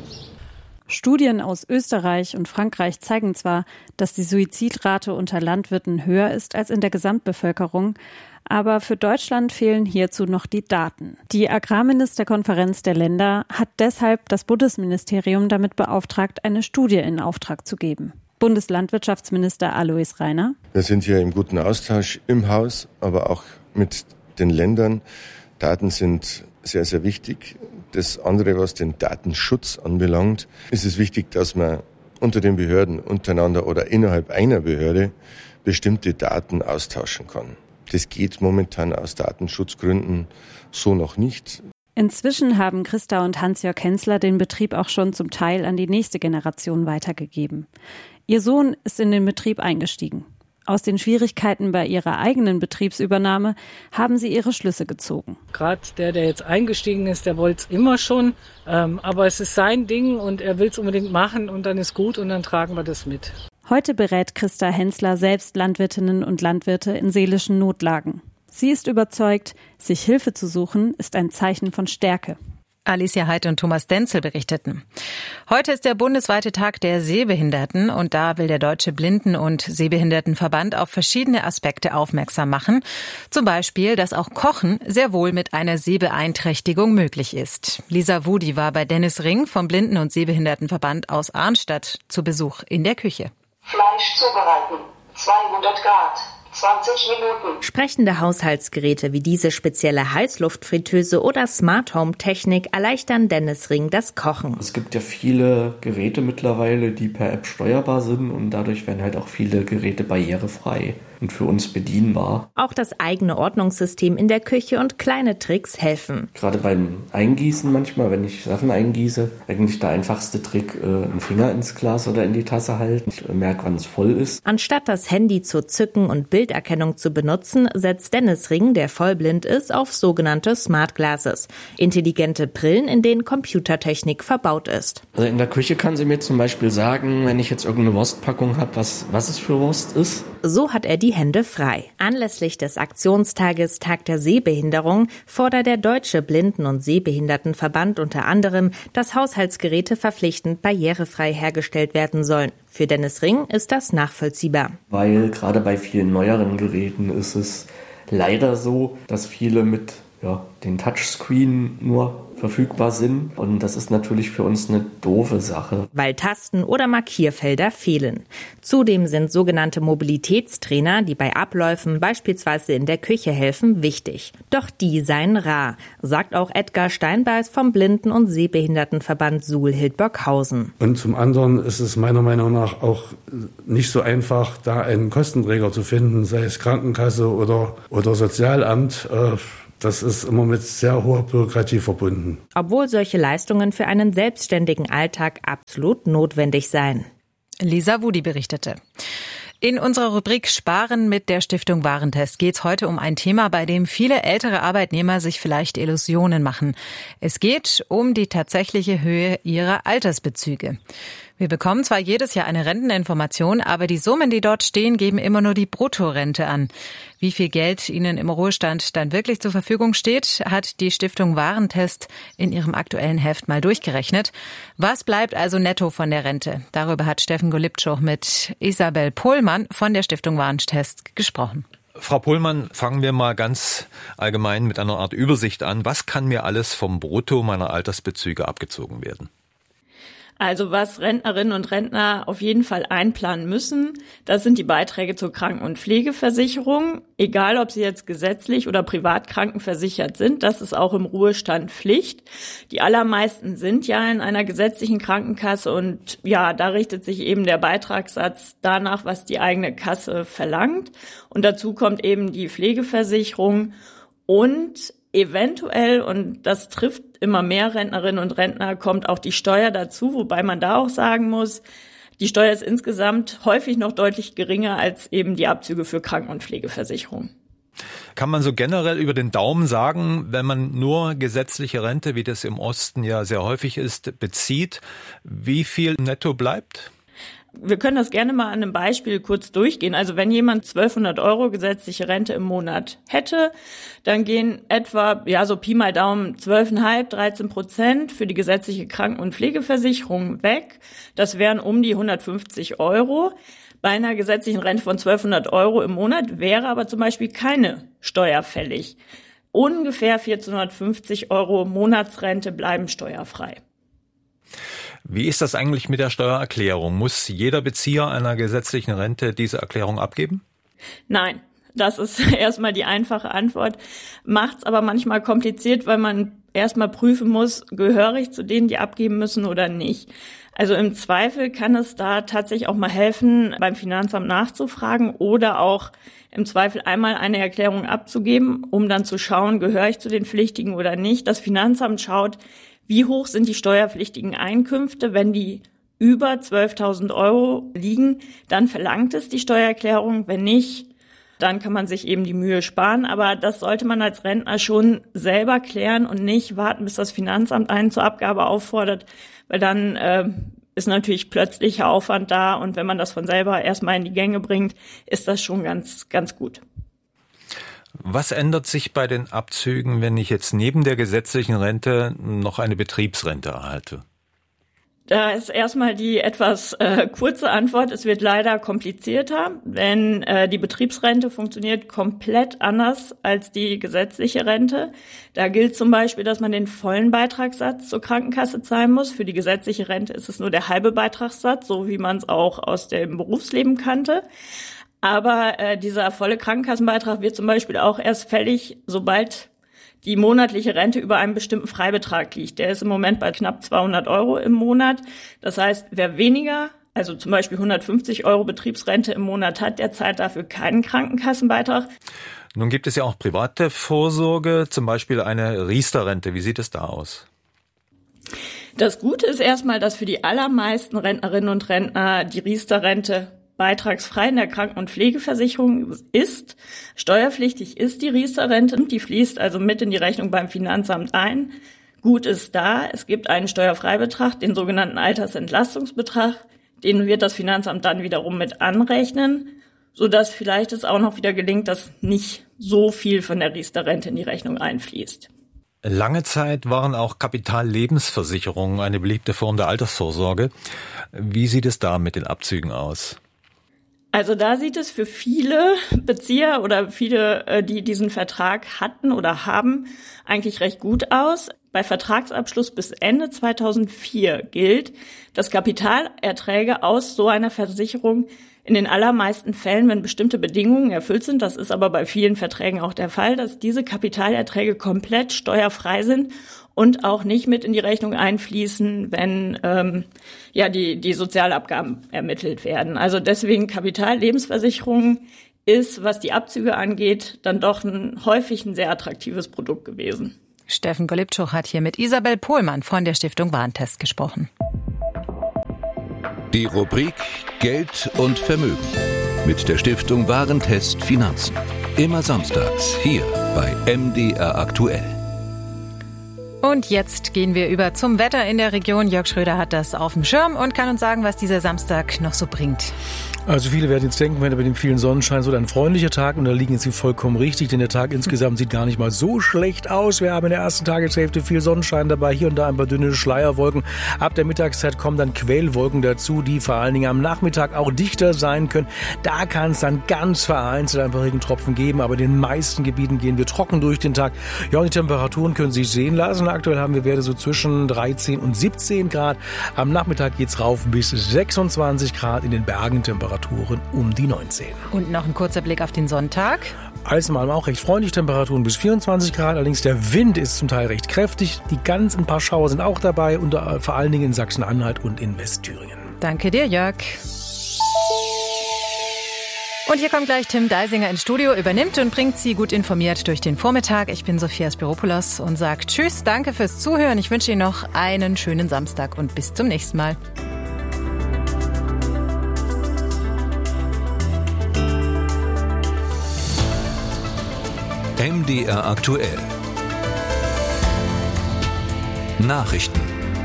Studien aus Österreich und Frankreich zeigen zwar, dass die Suizidrate unter Landwirten höher ist als in der Gesamtbevölkerung, aber für Deutschland fehlen hierzu noch die Daten. Die Agrarministerkonferenz der Länder hat deshalb das Bundesministerium damit beauftragt, eine Studie in Auftrag zu geben. Bundeslandwirtschaftsminister Alois Rainer. Wir sind hier im guten Austausch im Haus, aber auch mit den Ländern. Daten sind sehr, sehr wichtig. Das andere, was den Datenschutz anbelangt, ist es wichtig, dass man unter den Behörden untereinander oder innerhalb einer Behörde bestimmte Daten austauschen kann. Das geht momentan aus Datenschutzgründen so noch nicht. Inzwischen haben Christa und Hans-Jörg Hensler den Betrieb auch schon zum Teil an die nächste Generation weitergegeben. Ihr Sohn ist in den Betrieb eingestiegen. Aus den Schwierigkeiten bei ihrer eigenen Betriebsübernahme haben sie ihre Schlüsse gezogen. Gerade der, der jetzt eingestiegen ist, der wollte es immer schon. Ähm, aber es ist sein Ding und er will es unbedingt machen und dann ist gut und dann tragen wir das mit. Heute berät Christa Hensler selbst Landwirtinnen und Landwirte in seelischen Notlagen. Sie ist überzeugt, sich Hilfe zu suchen, ist ein Zeichen von Stärke. Alicia Heid und Thomas Denzel berichteten. Heute ist der bundesweite Tag der Sehbehinderten und da will der Deutsche Blinden- und Sehbehindertenverband auf verschiedene Aspekte aufmerksam machen. Zum Beispiel, dass auch Kochen sehr wohl mit einer Sehbeeinträchtigung möglich ist. Lisa Wudi war bei Dennis Ring vom Blinden- und Sehbehindertenverband aus Arnstadt zu Besuch in der Küche. Fleisch zubereiten, zweihundert Grad. zwanzig Minuten. Sprechende Haushaltsgeräte wie diese spezielle Heißluftfritteuse oder Smart Home Technik erleichtern Dennis Ring das Kochen. Es gibt ja viele Geräte mittlerweile, die per App steuerbar sind und dadurch werden halt auch viele Geräte barrierefrei und für uns bedienbar. Auch das eigene Ordnungssystem in der Küche und kleine Tricks helfen. Gerade beim Eingießen manchmal, wenn ich Sachen eingieße, eigentlich der einfachste Trick, äh, einen Finger ins Glas oder in die Tasse halten. Ich merke, wann es voll ist. Anstatt das Handy zu zücken und Bilderkennung zu benutzen, setzt Dennis Ring, der vollblind ist, auf sogenannte Smart Glasses. Intelligente Brillen, in denen Computertechnik verbaut ist. Also in der Küche kann sie mir zum Beispiel sagen, wenn ich jetzt irgendeine Wurstpackung habe, was, was es für Wurst ist. So hat er die Hände frei. Anlässlich des Aktionstages Tag der Sehbehinderung fordert der Deutsche Blinden- und Sehbehindertenverband unter anderem, dass Haushaltsgeräte verpflichtend barrierefrei hergestellt werden sollen. Für Dennis Ring ist das nachvollziehbar. Weil gerade bei vielen neueren Geräten ist es leider so, dass viele mit ja, den Touchscreen nur verfügbar sind. Und das ist natürlich für uns eine doofe Sache. Weil Tasten oder Markierfelder fehlen. Zudem sind sogenannte Mobilitätstrainer, die bei Abläufen beispielsweise in der Küche helfen, wichtig. Doch die seien rar, sagt auch Edgar Steinbeiß vom Blinden- und Sehbehindertenverband Suhl-Hildburghausen. Und zum anderen ist es meiner Meinung nach auch nicht so einfach, da einen Kostenträger zu finden, sei es Krankenkasse oder, oder Sozialamt. Das ist immer mit sehr hoher Bürokratie verbunden. Obwohl solche Leistungen für einen selbstständigen Alltag absolut notwendig seien. Lisa Wudi berichtete. In unserer Rubrik Sparen mit der Stiftung Warentest geht es heute um ein Thema, bei dem viele ältere Arbeitnehmer sich vielleicht Illusionen machen. Es geht um die tatsächliche Höhe ihrer Altersbezüge. Wir bekommen zwar jedes Jahr eine Renteninformation, aber die Summen, die dort stehen, geben immer nur die Bruttorente an. Wie viel Geld Ihnen im Ruhestand dann wirklich zur Verfügung steht, hat die Stiftung Warentest in ihrem aktuellen Heft mal durchgerechnet. Was bleibt also netto von der Rente? Darüber hat Steffen Golipczuk mit Isabel Pohlmann von der Stiftung Warentest gesprochen. Frau Pohlmann, fangen wir mal ganz allgemein mit einer Art Übersicht an. Was kann mir alles vom Brutto meiner Altersbezüge abgezogen werden? Also was Rentnerinnen und Rentner auf jeden Fall einplanen müssen, das sind die Beiträge zur Kranken- und Pflegeversicherung. Egal, ob sie jetzt gesetzlich oder privat krankenversichert sind, das ist auch im Ruhestand Pflicht. Die allermeisten sind ja in einer gesetzlichen Krankenkasse und ja, da richtet sich eben der Beitragssatz danach, was die eigene Kasse verlangt. Und dazu kommt eben die Pflegeversicherung und eventuell, und das trifft immer mehr Rentnerinnen und Rentner, kommt auch die Steuer dazu, wobei man da auch sagen muss, die Steuer ist insgesamt häufig noch deutlich geringer als eben die Abzüge für Kranken- und Pflegeversicherung. Kann man so generell über den Daumen sagen, wenn man nur gesetzliche Rente, wie das im Osten ja sehr häufig ist, bezieht, wie viel netto bleibt? Wir können das gerne mal an einem Beispiel kurz durchgehen. Also wenn jemand zwölfhundert Euro gesetzliche Rente im Monat hätte, dann gehen etwa, ja so Pi mal Daumen, zwölf Komma fünf, dreizehn Prozent für die gesetzliche Kranken- und Pflegeversicherung weg. Das wären um die hundertfünfzig Euro. Bei einer gesetzlichen Rente von zwölfhundert Euro im Monat wäre aber zum Beispiel keine Steuer fällig. Ungefähr vierzehnhundertfünfzig Euro Monatsrente bleiben steuerfrei. Wie ist das eigentlich mit der Steuererklärung? Muss jeder Bezieher einer gesetzlichen Rente diese Erklärung abgeben? Nein, das ist erstmal die einfache Antwort. Macht's aber manchmal kompliziert, weil man erstmal prüfen muss, gehöre ich zu denen, die abgeben müssen oder nicht. Also im Zweifel kann es da tatsächlich auch mal helfen, beim Finanzamt nachzufragen oder auch im Zweifel einmal eine Erklärung abzugeben, um dann zu schauen, gehöre ich zu den Pflichtigen oder nicht. Das Finanzamt schaut, wie hoch sind die steuerpflichtigen Einkünfte. Wenn die über zwölftausend Euro liegen, dann verlangt es die Steuererklärung. Wenn nicht, dann kann man sich eben die Mühe sparen. Aber das sollte man als Rentner schon selber klären und nicht warten, bis das Finanzamt einen zur Abgabe auffordert, weil dann äh, ist natürlich plötzlicher Aufwand da. Und wenn man das von selber erstmal in die Gänge bringt, ist das schon ganz, ganz gut. Was ändert sich bei den Abzügen, wenn ich jetzt neben der gesetzlichen Rente noch eine Betriebsrente erhalte? Da ist erstmal die etwas äh, kurze Antwort. Es wird leider komplizierter, denn äh, die Betriebsrente funktioniert komplett anders als die gesetzliche Rente. Da gilt zum Beispiel, dass man den vollen Beitragssatz zur Krankenkasse zahlen muss. Für die gesetzliche Rente ist es nur der halbe Beitragssatz, so wie man es auch aus dem Berufsleben kannte. Aber äh, dieser volle Krankenkassenbeitrag wird zum Beispiel auch erst fällig, sobald die monatliche Rente über einem bestimmten Freibetrag liegt. Der ist im Moment bei knapp zweihundert Euro im Monat. Das heißt, wer weniger, also zum Beispiel hundertfünfzig Euro Betriebsrente im Monat hat, der zahlt dafür keinen Krankenkassenbeitrag. Nun gibt es ja auch private Vorsorge, zum Beispiel eine Riester-Rente. Wie sieht es da aus? Das Gute ist erstmal, dass für die allermeisten Rentnerinnen und Rentner die Riester-Rente beitragsfrei in der Kranken- und Pflegeversicherung ist. Steuerpflichtig ist die Riester-Rente, die fließt also mit in die Rechnung beim Finanzamt ein. Gut ist da, es gibt einen Steuerfreibetrag, den sogenannten Altersentlastungsbetrag, den wird das Finanzamt dann wiederum mit anrechnen, sodass vielleicht es auch noch wieder gelingt, dass nicht so viel von der Riester-Rente in die Rechnung einfließt. Lange Zeit waren auch Kapitallebensversicherungen eine beliebte Form der Altersvorsorge. Wie sieht es da mit den Abzügen aus? Also da sieht es für viele Bezieher oder viele, die diesen Vertrag hatten oder haben, eigentlich recht gut aus. Bei Vertragsabschluss bis Ende zweitausendvier gilt, dass Kapitalerträge aus so einer Versicherung in den allermeisten Fällen, wenn bestimmte Bedingungen erfüllt sind, das ist aber bei vielen Verträgen auch der Fall, dass diese Kapitalerträge komplett steuerfrei sind und auch nicht mit in die Rechnung einfließen, wenn ähm, ja die die Sozialabgaben ermittelt werden. Also deswegen Kapitallebensversicherung ist, was die Abzüge angeht, dann doch ein, häufig ein sehr attraktives Produkt gewesen. Steffen Golibczuk hat hier mit Isabel Pohlmann von der Stiftung Warentest gesprochen. Die Rubrik Geld und Vermögen mit der Stiftung Warentest Finanzen. Immer samstags hier bei M D R aktuell. Und jetzt gehen wir über zum Wetter in der Region. Jörg Schröder hat das auf dem Schirm und kann uns sagen, was dieser Samstag noch so bringt. Also viele werden jetzt denken, wenn er bei dem vielen Sonnenschein so ein freundlicher Tag, und da liegen Sie vollkommen richtig, denn der Tag insgesamt sieht gar nicht mal so schlecht aus. Wir haben in der ersten Tageshälfte viel Sonnenschein dabei, hier und da ein paar dünne Schleierwolken. Ab der Mittagszeit kommen dann Quellwolken dazu, die vor allen Dingen am Nachmittag auch dichter sein können. Da kann es dann ganz vereinzelt ein paar Regentropfen geben, aber in den meisten Gebieten gehen wir trocken durch den Tag. Ja, und die Temperaturen können sich sehen lassen. Aktuell haben wir Werte so zwischen dreizehn und siebzehn Grad. Am Nachmittag geht's rauf bis sechsundzwanzig Grad, in den Bergen Temperaturen um die neunzehn. Und noch ein kurzer Blick auf den Sonntag. Alles in allem auch recht freundlich, Temperaturen bis vierundzwanzig Grad. Allerdings der Wind ist zum Teil recht kräftig. Die ganz ein paar Schauer sind auch dabei, und vor allen Dingen in Sachsen-Anhalt und in Westthüringen. Danke dir, Jörg. Und hier kommt gleich Tim Deisinger ins Studio, übernimmt und bringt Sie gut informiert durch den Vormittag. Ich bin Sophia Spiropoulos und sage Tschüss, danke fürs Zuhören. Ich wünsche Ihnen noch einen schönen Samstag und bis zum nächsten Mal. M D R aktuell. Nachrichten.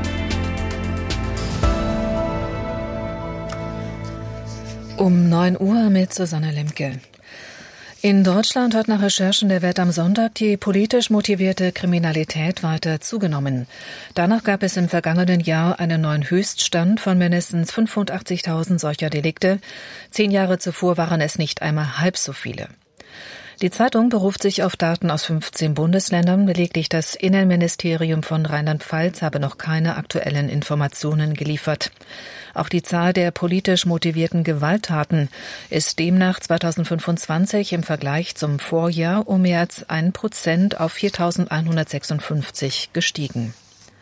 Um neun Uhr mit Susanne Lemke. In Deutschland hat nach Recherchen der Welt am Sonntag die politisch motivierte Kriminalität weiter zugenommen. Danach gab es im vergangenen Jahr einen neuen Höchststand von mindestens fünfundachtzigtausend solcher Delikte. Zehn Jahre zuvor waren es nicht einmal halb so viele. Die Zeitung beruft sich auf Daten aus fünfzehn Bundesländern. Lediglich das Innenministerium von Rheinland-Pfalz habe noch keine aktuellen Informationen geliefert. Auch die Zahl der politisch motivierten Gewalttaten ist demnach zweitausendfünfundzwanzig im Vergleich zum Vorjahr um mehr als ein Prozent auf viertausendeinhundertsechsundfünfzig gestiegen.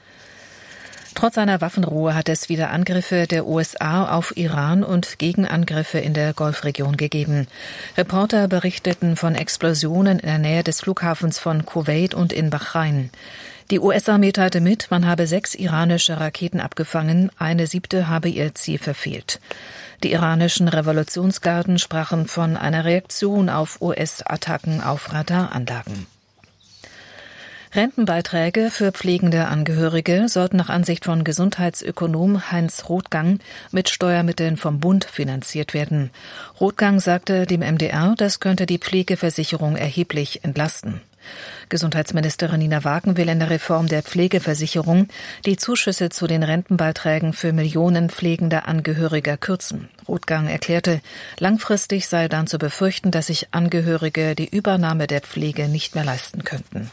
Trotz einer Waffenruhe hat es wieder Angriffe der U S A auf Iran und Gegenangriffe in der Golfregion gegeben. Reporter berichteten von Explosionen in der Nähe des Flughafens von Kuwait und in Bahrain. Die U S-Armee teilte mit, man habe sechs iranische Raketen abgefangen, eine siebte habe ihr Ziel verfehlt. Die iranischen Revolutionsgarden sprachen von einer Reaktion auf U S-Attacken auf Radaranlagen. Rentenbeiträge für pflegende Angehörige sollten nach Ansicht von Gesundheitsökonom Heinz Rothgang mit Steuermitteln vom Bund finanziert werden. Rothgang sagte dem M D R, das könnte die Pflegeversicherung erheblich entlasten. Gesundheitsministerin Nina Wagen will in der Reform der Pflegeversicherung die Zuschüsse zu den Rentenbeiträgen für Millionen pflegender Angehöriger kürzen. Rothgang erklärte, langfristig sei dann zu befürchten, dass sich Angehörige die Übernahme der Pflege nicht mehr leisten könnten.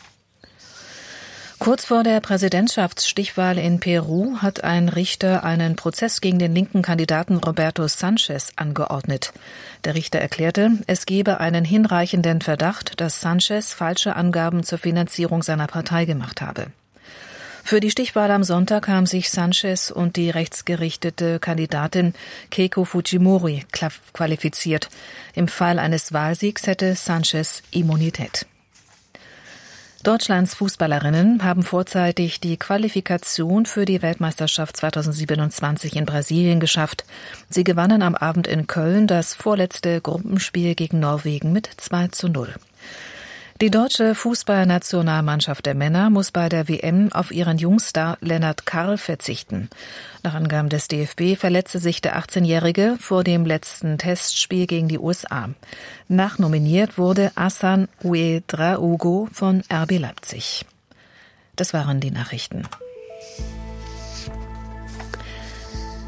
Kurz vor der Präsidentschaftsstichwahl in Peru hat ein Richter einen Prozess gegen den linken Kandidaten Roberto Sanchez angeordnet. Der Richter erklärte, es gebe einen hinreichenden Verdacht, dass Sanchez falsche Angaben zur Finanzierung seiner Partei gemacht habe. Für die Stichwahl am Sonntag haben sich Sanchez und die rechtsgerichtete Kandidatin Keiko Fujimori qualifiziert. Im Fall eines Wahlsiegs hätte Sanchez Immunität. Deutschlands Fußballerinnen haben vorzeitig die Qualifikation für die Weltmeisterschaft zweitausendsiebenundzwanzig in Brasilien geschafft. Sie gewannen am Abend in Köln das vorletzte Gruppenspiel gegen Norwegen mit zwei zu null. Die deutsche Fußballnationalmannschaft der Männer muss bei der W M auf ihren Jungstar Lennart Karl verzichten. Nach Angaben des D F B verletzte sich der achtzehnjährige vor dem letzten Testspiel gegen die U S A. Nachnominiert wurde Hassan Ouedraogo von R B Leipzig. Das waren die Nachrichten.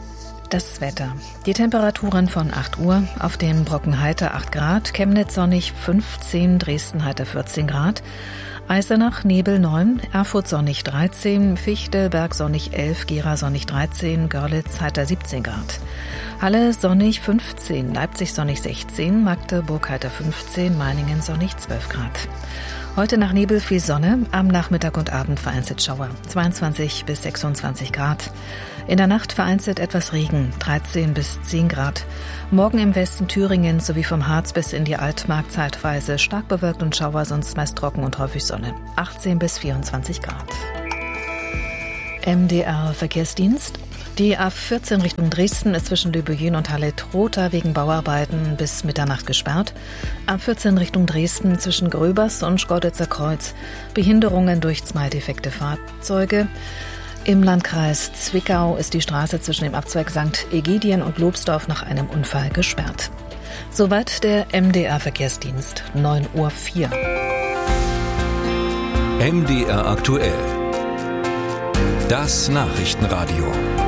Das Wetter. Die Temperaturen von acht Uhr. Auf dem Brocken heiter acht Grad, Chemnitz sonnig fünfzehn, Dresden heiter vierzehn Grad, Eisenach Nebel neun, Erfurt sonnig dreizehn, Fichtelberg sonnig elf, Gera sonnig dreizehn, Görlitz heiter siebzehn Grad. Halle sonnig fünfzehn, Leipzig sonnig sechzehn, Magdeburg heiter fünfzehn, Meiningen sonnig zwölf Grad. Heute nach Nebel viel Sonne, am Nachmittag und Abend vereinzelt Schauer, zweiundzwanzig bis sechsundzwanzig Grad. In der Nacht vereinzelt etwas Regen, dreizehn bis zehn Grad. Morgen im Westen Thüringen sowie vom Harz bis in die Altmark zeitweise stark bewölkt und Schauer, sonst meist trocken und häufig Sonne, achtzehn bis vierundzwanzig Grad. M D R Verkehrsdienst. Die A vierzehn Richtung Dresden ist zwischen Lübben und Halle-Trotha wegen Bauarbeiten bis Mitternacht gesperrt. A vierzehn Richtung Dresden zwischen Gröbers und Schkeuditzer Kreuz. Behinderungen durch zwei defekte Fahrzeuge. Im Landkreis Zwickau ist die Straße zwischen dem Abzweig Sankt Egidien und Lobsdorf nach einem Unfall gesperrt. Soweit der M D R Verkehrsdienst, neun Uhr vier. M D R aktuell. Das Nachrichtenradio.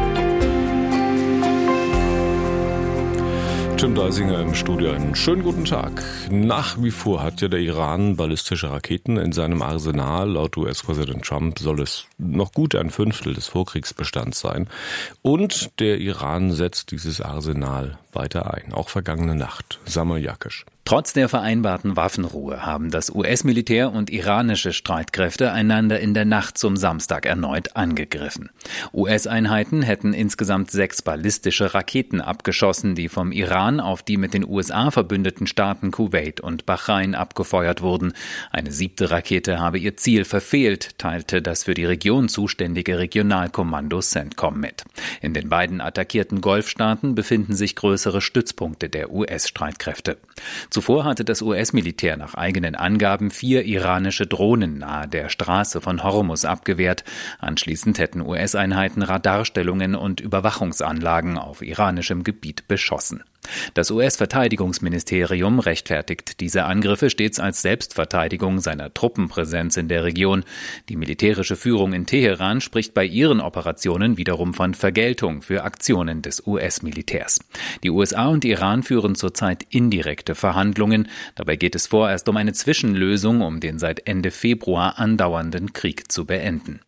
Tim Deisinger im Studio. Einen schönen guten Tag. Nach wie vor hat ja der Iran ballistische Raketen in seinem Arsenal. Laut U S-Präsident Trump soll es noch gut ein Fünftel des Vorkriegsbestands sein. Und der Iran setzt dieses Arsenal weiter ein. Auch vergangene Nacht. Samir Yakish. Trotz der vereinbarten Waffenruhe haben das U S-Militär und iranische Streitkräfte einander in der Nacht zum Samstag erneut angegriffen. U S-Einheiten hätten insgesamt sechs ballistische Raketen abgeschossen, die vom Iran auf die mit den U S A verbündeten Staaten Kuwait und Bahrain abgefeuert wurden. Eine siebte Rakete habe ihr Ziel verfehlt, teilte das für die Region zuständige Regionalkommando CENTCOM mit. In den beiden attackierten Golfstaaten befinden sich größere Stützpunkte der U S-Streitkräfte. Zuvor hatte das U S-Militär nach eigenen Angaben vier iranische Drohnen nahe der Straße von Hormuz abgewehrt. Anschließend hätten U S-Einheiten Radarstellungen und Überwachungsanlagen auf iranischem Gebiet beschossen. Das U S-Verteidigungsministerium rechtfertigt diese Angriffe stets als Selbstverteidigung seiner Truppenpräsenz in der Region. Die militärische Führung in Teheran spricht bei ihren Operationen wiederum von Vergeltung für Aktionen des U S-Militärs. Die U S A und Iran führen zurzeit indirekte Verhandlungen. Dabei geht es vorerst um eine Zwischenlösung, um den seit Ende Februar andauernden Krieg zu beenden.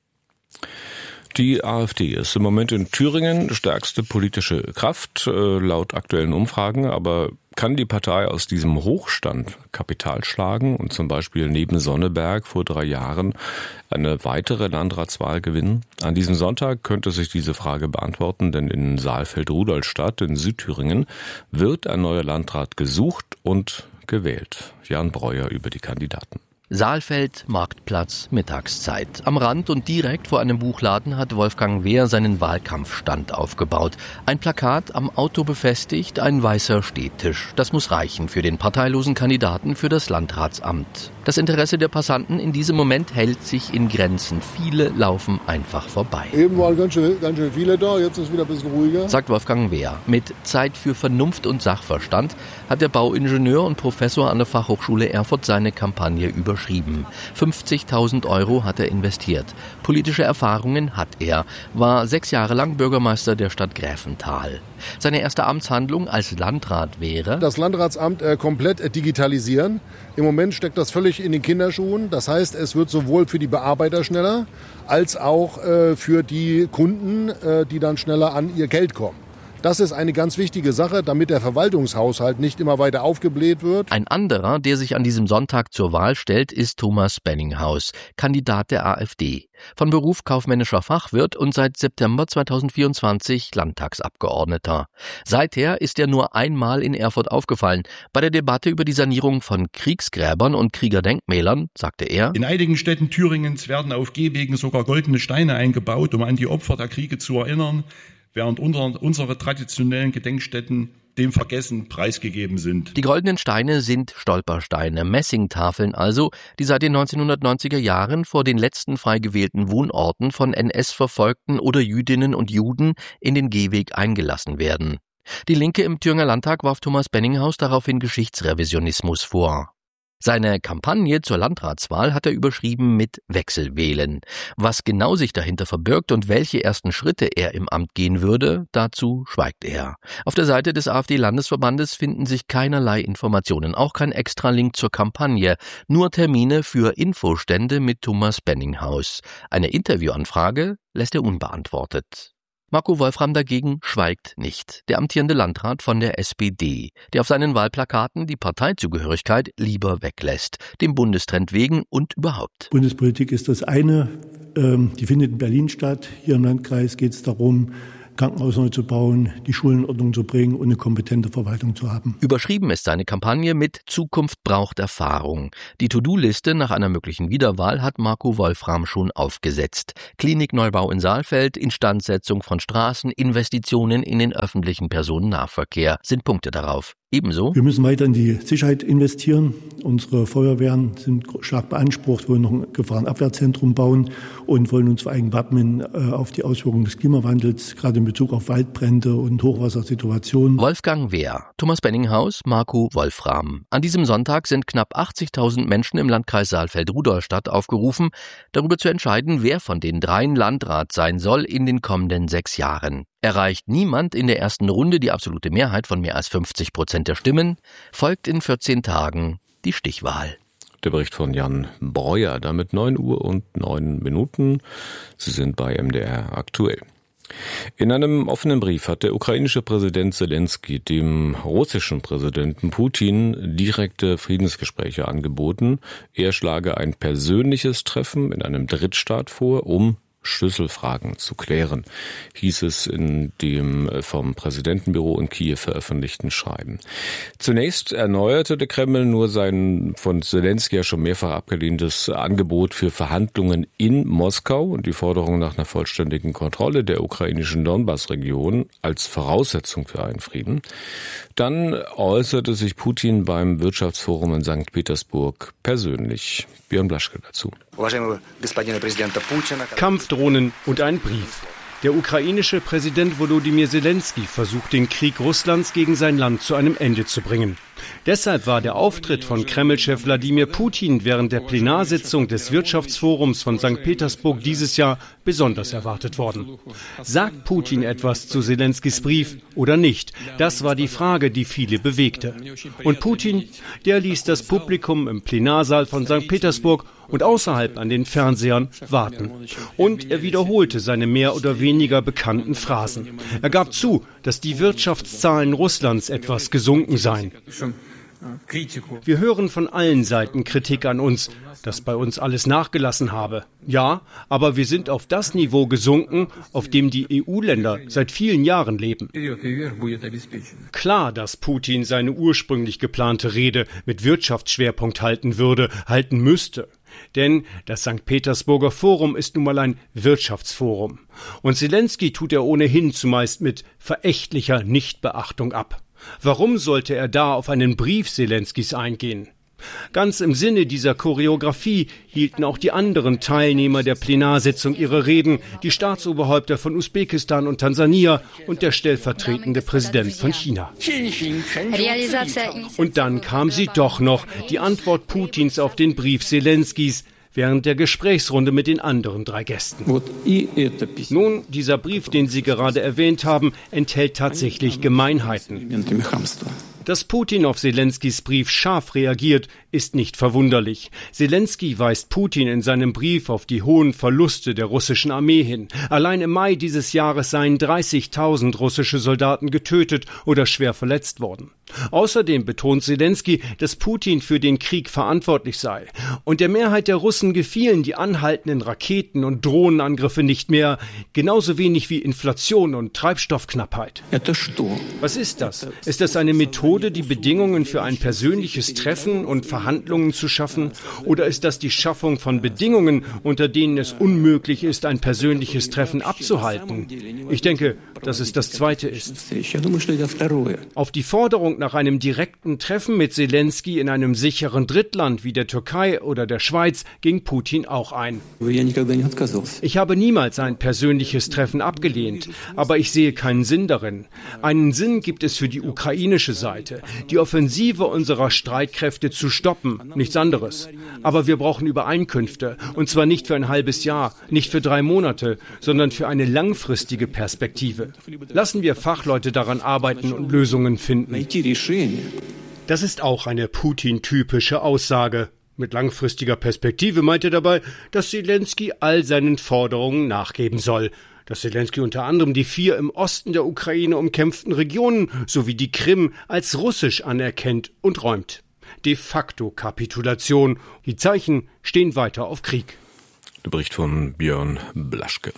Die AfD ist im Moment in Thüringen stärkste politische Kraft, äh, laut aktuellen Umfragen. Aber kann die Partei aus diesem Hochstand Kapital schlagen und zum Beispiel neben Sonneberg vor drei Jahren eine weitere Landratswahl gewinnen? An diesem Sonntag könnte sich diese Frage beantworten, denn in Saalfeld-Rudolstadt in Südthüringen wird ein neuer Landrat gesucht und gewählt. Jan Breuer über die Kandidaten. Saalfeld, Marktplatz, Mittagszeit. Am Rand und direkt vor einem Buchladen hat Wolfgang Wehr seinen Wahlkampfstand aufgebaut. Ein Plakat am Auto befestigt, ein weißer Stehtisch. Das muss reichen für den parteilosen Kandidaten für das Landratsamt. Das Interesse der Passanten in diesem Moment hält sich in Grenzen. Viele laufen einfach vorbei. Eben waren ganz schön, ganz schön viele da, jetzt ist es wieder ein bisschen ruhiger. Sagt Wolfgang Wehr. Mit Zeit für Vernunft und Sachverstand hat der Bauingenieur und Professor an der Fachhochschule Erfurt seine Kampagne überschrieben. fünfzigtausend Euro hat er investiert. Politische Erfahrungen hat er, war sechs Jahre lang Bürgermeister der Stadt Gräfenthal. Seine erste Amtshandlung als Landrat wäre: das Landratsamt äh, komplett äh, digitalisieren. Im Moment steckt das völlig in den Kinderschuhen. Das heißt, es wird sowohl für die Bearbeiter schneller, als auch äh, für die Kunden, äh, die dann schneller an ihr Geld kommen. Das ist eine ganz wichtige Sache, damit der Verwaltungshaushalt nicht immer weiter aufgebläht wird. Ein anderer, der sich an diesem Sonntag zur Wahl stellt, ist Thomas Benninghaus, Kandidat der AfD. Von Beruf kaufmännischer Fachwirt und seit September zweitausendvierundzwanzig Landtagsabgeordneter. Seither ist er nur einmal in Erfurt aufgefallen. Bei der Debatte über die Sanierung von Kriegsgräbern und Kriegerdenkmälern sagte er: In einigen Städten Thüringens werden auf Gehwegen sogar goldene Steine eingebaut, um an die Opfer der Kriege zu erinnern, während unsere traditionellen Gedenkstätten dem Vergessen preisgegeben sind. Die goldenen Steine sind Stolpersteine, Messingtafeln also, die seit den neunzehnhundertneunziger Jahren vor den letzten frei gewählten Wohnorten von N S-Verfolgten oder Jüdinnen und Juden in den Gehweg eingelassen werden. Die Linke im Thüringer Landtag warf Thomas Benninghaus daraufhin Geschichtsrevisionismus vor. Seine Kampagne zur Landratswahl hat er überschrieben mit Wechselwählen. Was genau sich dahinter verbirgt und welche ersten Schritte er im Amt gehen würde, dazu schweigt er. Auf der Seite des AfD-Landesverbandes finden sich keinerlei Informationen, auch kein Extralink zur Kampagne, nur Termine für Infostände mit Thomas Benninghaus. Eine Interviewanfrage lässt er unbeantwortet. Marco Wolfram dagegen schweigt nicht, der amtierende Landrat von der S P D, der auf seinen Wahlplakaten die Parteizugehörigkeit lieber weglässt, dem Bundestrend wegen und überhaupt. Bundespolitik ist das eine, die findet in Berlin statt. Hier im Landkreis geht es darum, Krankenhaus neu zu bauen, die Schulen in Ordnung zu bringen und eine kompetente Verwaltung zu haben. Überschrieben ist seine Kampagne mit Zukunft braucht Erfahrung. Die To-Do-Liste nach einer möglichen Wiederwahl hat Marco Wolfram schon aufgesetzt. Klinikneubau in Saalfeld, Instandsetzung von Straßen, Investitionen in den öffentlichen Personennahverkehr sind Punkte darauf. Ebenso: Wir müssen weiter in die Sicherheit investieren. Unsere Feuerwehren sind stark beansprucht, wollen noch ein Gefahrenabwehrzentrum bauen und wollen uns vor allem wappnen auf die Auswirkungen des Klimawandels, gerade in Bezug auf Waldbrände und Hochwassersituationen. Wolfgang Wehr, Thomas Benninghaus, Marco Wolfram. An diesem Sonntag sind knapp achtzigtausend Menschen im Landkreis Saalfeld-Rudolstadt aufgerufen, darüber zu entscheiden, wer von den dreien Landrat sein soll in den kommenden sechs Jahren. Erreicht niemand in der ersten Runde die absolute Mehrheit von mehr als fünfzig Prozent der Stimmen, folgt in vierzehn Tagen die Stichwahl. Der Bericht von Jan Breuer, damit neun Uhr und neun Minuten. Sie sind bei M D R aktuell. In einem offenen Brief hat der ukrainische Präsident Selenskyj dem russischen Präsidenten Putin direkte Friedensgespräche angeboten. Er schlage ein persönliches Treffen in einem Drittstaat vor, um Schlüsselfragen zu klären, hieß es in dem vom Präsidentenbüro in Kiew veröffentlichten Schreiben. Zunächst erneuerte der Kreml nur sein von Selenskyj ja schon mehrfach abgelehntes Angebot für Verhandlungen in Moskau und die Forderung nach einer vollständigen Kontrolle der ukrainischen Donbass-Region als Voraussetzung für einen Frieden. Dann äußerte sich Putin beim Wirtschaftsforum in Sankt Petersburg persönlich. Björn Blaschke dazu. Kampfdrohnen und ein Brief. Der ukrainische Präsident Volodymyr Selenskyj versucht, den Krieg Russlands gegen sein Land zu einem Ende zu bringen. Deshalb war der Auftritt von Kreml-Chef Wladimir Putin während der Plenarsitzung des Wirtschaftsforums von Sankt Petersburg dieses Jahr besonders erwartet worden. Sagt Putin etwas zu Selenskys Brief oder nicht? Das war die Frage, die viele bewegte. Und Putin, der ließ das Publikum im Plenarsaal von Sankt Petersburg und außerhalb an den Fernsehern warten. Und er wiederholte seine mehr oder weniger bekannten Phrasen. Er gab zu, dass die Wirtschaftszahlen Russlands etwas gesunken seien. Wir hören von allen Seiten Kritik an uns, dass bei uns alles nachgelassen habe. Ja, aber wir sind auf das Niveau gesunken, auf dem die E U-Länder seit vielen Jahren leben. Klar, dass Putin seine ursprünglich geplante Rede mit Wirtschaftsschwerpunkt halten würde, halten müsste. Denn das Sankt Petersburger Forum ist nun mal ein Wirtschaftsforum. Und Selenskyj tut er ohnehin zumeist mit verächtlicher Nichtbeachtung ab. Warum sollte er da auf einen Brief Selenskys eingehen? Ganz im Sinne dieser Choreografie hielten auch die anderen Teilnehmer der Plenarsitzung ihre Reden, die Staatsoberhäupter von Usbekistan und Tansania und der stellvertretende Präsident von China. Und dann kam sie doch noch, die Antwort Putins auf den Brief Selenskys, während der Gesprächsrunde mit den anderen drei Gästen. Nun, dieser Brief, den Sie gerade erwähnt haben, enthält tatsächlich Gemeinheiten. Dass Putin auf Selenskys Brief scharf reagiert, ist nicht verwunderlich. Selenskyj weist Putin in seinem Brief auf die hohen Verluste der russischen Armee hin. Allein im Mai dieses Jahres seien dreißigtausend russische Soldaten getötet oder schwer verletzt worden. Außerdem betont Selenskyj, dass Putin für den Krieg verantwortlich sei. Und der Mehrheit der Russen gefielen die anhaltenden Raketen- und Drohnenangriffe nicht mehr, genauso wenig wie Inflation und Treibstoffknappheit. Was ist das? Ist das eine Methode, die Bedingungen für ein persönliches Treffen und Verhandlungen zu schaffen? Oder ist das die Schaffung von Bedingungen, unter denen es unmöglich ist, ein persönliches Treffen abzuhalten? Ich denke, dass es das Zweite ist. Auf die Forderung nach einem direkten Treffen mit Selenskyj in einem sicheren Drittland wie der Türkei oder der Schweiz ging Putin auch ein. Ich habe niemals ein persönliches Treffen abgelehnt, aber ich sehe keinen Sinn darin. Einen Sinn gibt es für die ukrainische Seite, die Offensive unserer Streitkräfte zu stoppen, nichts anderes. Aber wir brauchen Übereinkünfte, und zwar nicht für ein halbes Jahr, nicht für drei Monate, sondern für eine langfristige Perspektive. Lassen wir Fachleute daran arbeiten und Lösungen finden. Das ist auch eine Putin-typische Aussage. Mit langfristiger Perspektive meint er dabei, dass Selenskyj all seinen Forderungen nachgeben soll. Dass Selenskyj unter anderem die vier im Osten der Ukraine umkämpften Regionen sowie die Krim als russisch anerkennt und räumt. De facto Kapitulation. Die Zeichen stehen weiter auf Krieg. Der Bericht von Björn Blaschke.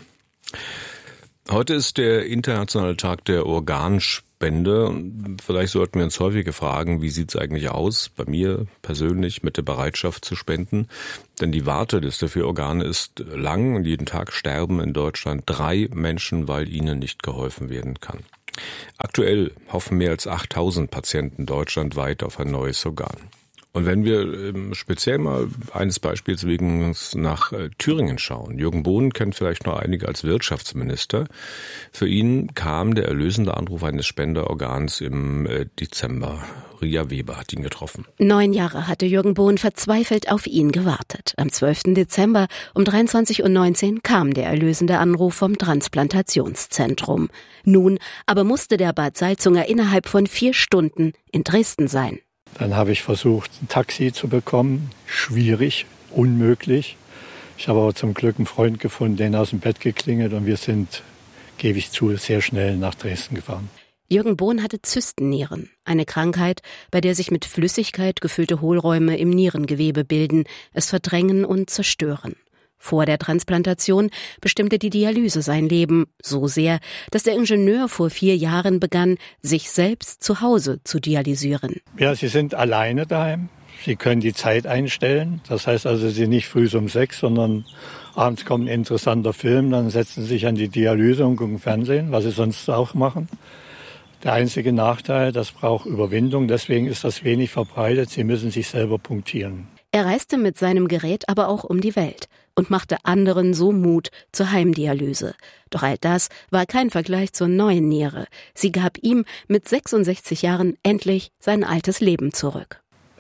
Heute ist der internationale Tag der Organspende. Vielleicht sollten wir uns häufiger fragen, wie sieht es eigentlich aus, bei mir persönlich, mit der Bereitschaft zu spenden? Denn die Warteliste für Organe ist lang und jeden Tag sterben in Deutschland drei Menschen, weil ihnen nicht geholfen werden kann. Aktuell hoffen mehr als achttausend Patienten deutschlandweit auf ein neues Organ. Und wenn wir speziell mal eines Beispiels wegen nach Thüringen schauen. Jürgen Bohn kennt vielleicht noch einige als Wirtschaftsminister. Für ihn kam der erlösende Anruf eines Spenderorgans im Dezember. Ria Weber hat ihn getroffen. Neun Jahre hatte Jürgen Bohn verzweifelt auf ihn gewartet. Am zwölften Dezember um dreiundzwanzig Uhr neunzehn kam der erlösende Anruf vom Transplantationszentrum. Nun aber musste der Bad Salzunger innerhalb von vier Stunden in Dresden sein. Dann habe ich versucht, ein Taxi zu bekommen. Schwierig, unmöglich. Ich habe aber zum Glück einen Freund gefunden, den aus dem Bett geklingelt und wir sind, gebe ich zu, sehr schnell nach Dresden gefahren. Jürgen Bohn hatte Zystennieren, eine Krankheit, bei der sich mit Flüssigkeit gefüllte Hohlräume im Nierengewebe bilden, es verdrängen und zerstören. Vor der Transplantation bestimmte die Dialyse sein Leben so sehr, dass der Ingenieur vor vier Jahren begann, sich selbst zu Hause zu dialysieren. Ja, Sie sind alleine daheim. Sie können die Zeit einstellen. Das heißt also, Sie sind nicht früh um sechs, sondern abends kommt ein interessanter Film, dann setzen Sie sich an die Dialyse und gucken Fernsehen, was Sie sonst auch machen. Der einzige Nachteil, das braucht Überwindung, deswegen ist das wenig verbreitet. Sie müssen sich selber punktieren. Er reiste mit seinem Gerät aber auch um die Welt und machte anderen so Mut zur Heimdialyse. Doch all das war kein Vergleich zur neuen Niere. Sie gab ihm mit sechsundsechzig Jahren endlich sein altes Leben zurück.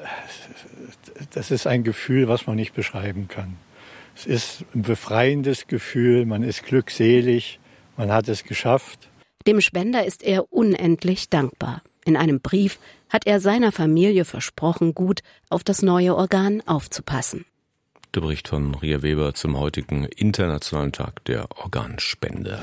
Das ist ein Gefühl, was man nicht beschreiben kann. Es ist ein befreiendes Gefühl, man ist glückselig, man hat es geschafft. Dem Spender ist er unendlich dankbar. In einem Brief hat er seiner Familie versprochen, gut auf das neue Organ aufzupassen. Der Bericht von Ria Weber zum heutigen Internationalen Tag der Organspende.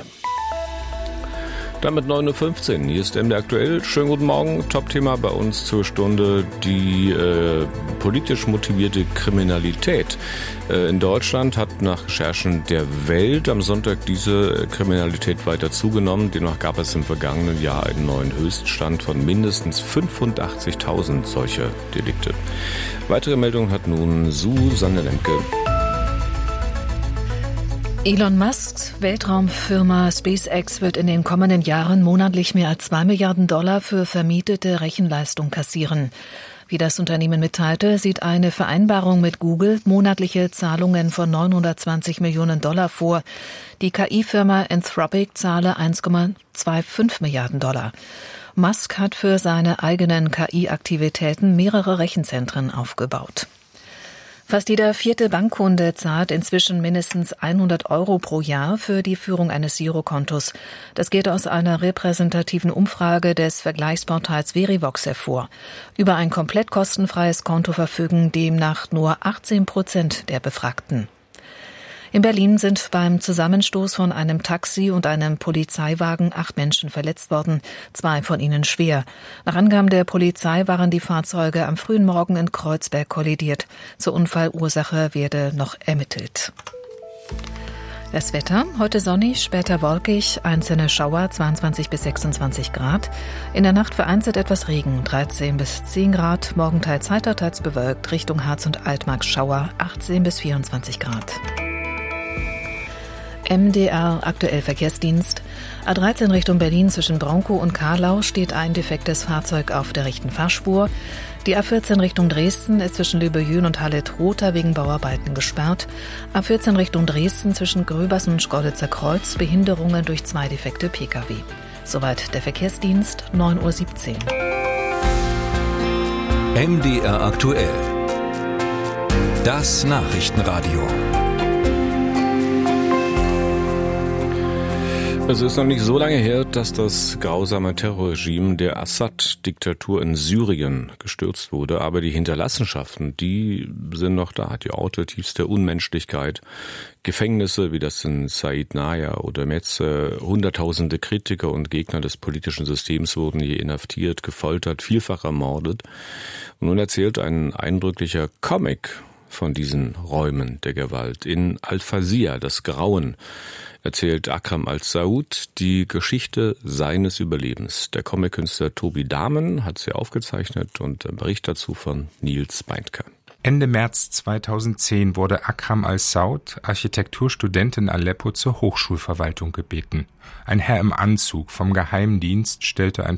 Damit neun Uhr fünfzehn. Hier ist M D R aktuell. Schönen guten Morgen. Top-Thema bei uns zur Stunde die äh, politisch motivierte Kriminalität. Äh, in Deutschland hat nach Recherchen der Welt am Sonntag diese Kriminalität weiter zugenommen. Demnach gab es im vergangenen Jahr einen neuen Höchststand von mindestens fünfundachtzigtausend solcher Delikte. Weitere Meldungen hat nun Susanne Lemke. Elon Musks Weltraumfirma SpaceX wird in den kommenden Jahren monatlich mehr als zwei Milliarden Dollar für vermietete Rechenleistung kassieren. Wie das Unternehmen mitteilte, sieht eine Vereinbarung mit Google monatliche Zahlungen von neunhundertzwanzig Millionen Dollar vor. Die K I-Firma Anthropic zahle eins Komma fünfundzwanzig Milliarden Dollar. Musk hat für seine eigenen K I-Aktivitäten mehrere Rechenzentren aufgebaut. Fast jeder vierte Bankkunde zahlt inzwischen mindestens hundert Euro pro Jahr für die Führung eines Girokontos. Das geht aus einer repräsentativen Umfrage des Vergleichsportals Verivox hervor. Über ein komplett kostenfreies Konto verfügen demnach nur achtzehn Prozent der Befragten. In Berlin sind beim Zusammenstoß von einem Taxi und einem Polizeiwagen acht Menschen verletzt worden, zwei von ihnen schwer. Nach Angaben der Polizei waren die Fahrzeuge am frühen Morgen in Kreuzberg kollidiert. Zur Unfallursache werde noch ermittelt. Das Wetter, heute sonnig, später wolkig, einzelne Schauer, zweiundzwanzig bis sechsundzwanzig Grad. In der Nacht vereinzelt etwas Regen, dreizehn bis zehn Grad. Morgen teils heiter, teils bewölkt, Richtung Harz und Altmark Schauer, achtzehn bis vierundzwanzig Grad. M D R aktuell Verkehrsdienst. A dreizehn Richtung Berlin zwischen Bronkow und Karlau steht ein defektes Fahrzeug auf der rechten Fahrspur. Die A vierzehn Richtung Dresden ist zwischen Lübbe-Jühn und Halle-Trotha wegen Bauarbeiten gesperrt. A vierzehn Richtung Dresden zwischen Gröbers und Schkeuditzer Kreuz Behinderungen durch zwei defekte Pkw. Soweit der Verkehrsdienst, neun Uhr siebzehn. M D R aktuell. Das Nachrichtenradio. Es ist noch nicht so lange her, dass das grausame Terrorregime der Assad-Diktatur in Syrien gestürzt wurde. Aber die Hinterlassenschaften, die sind noch da. Die Orte tiefster Unmenschlichkeit, Gefängnisse wie das in Said Naya oder Metze, Hunderttausende Kritiker und Gegner des politischen Systems wurden hier inhaftiert, gefoltert, vielfach ermordet. Und nun erzählt ein eindrücklicher Comic von diesen Räumen der Gewalt. In Al-Fazia, das Grauen, erzählt Akram Al-Saud die Geschichte seines Überlebens. Der Comic-Künstler Tobi Dahmen hat sie aufgezeichnet und ein Bericht dazu von Nils Beindke. Ende März zweitausendzehn wurde Akram Al-Saud, Architekturstudent in Aleppo, zur Hochschulverwaltung gebeten. Ein Herr im Anzug vom Geheimdienst stellte ein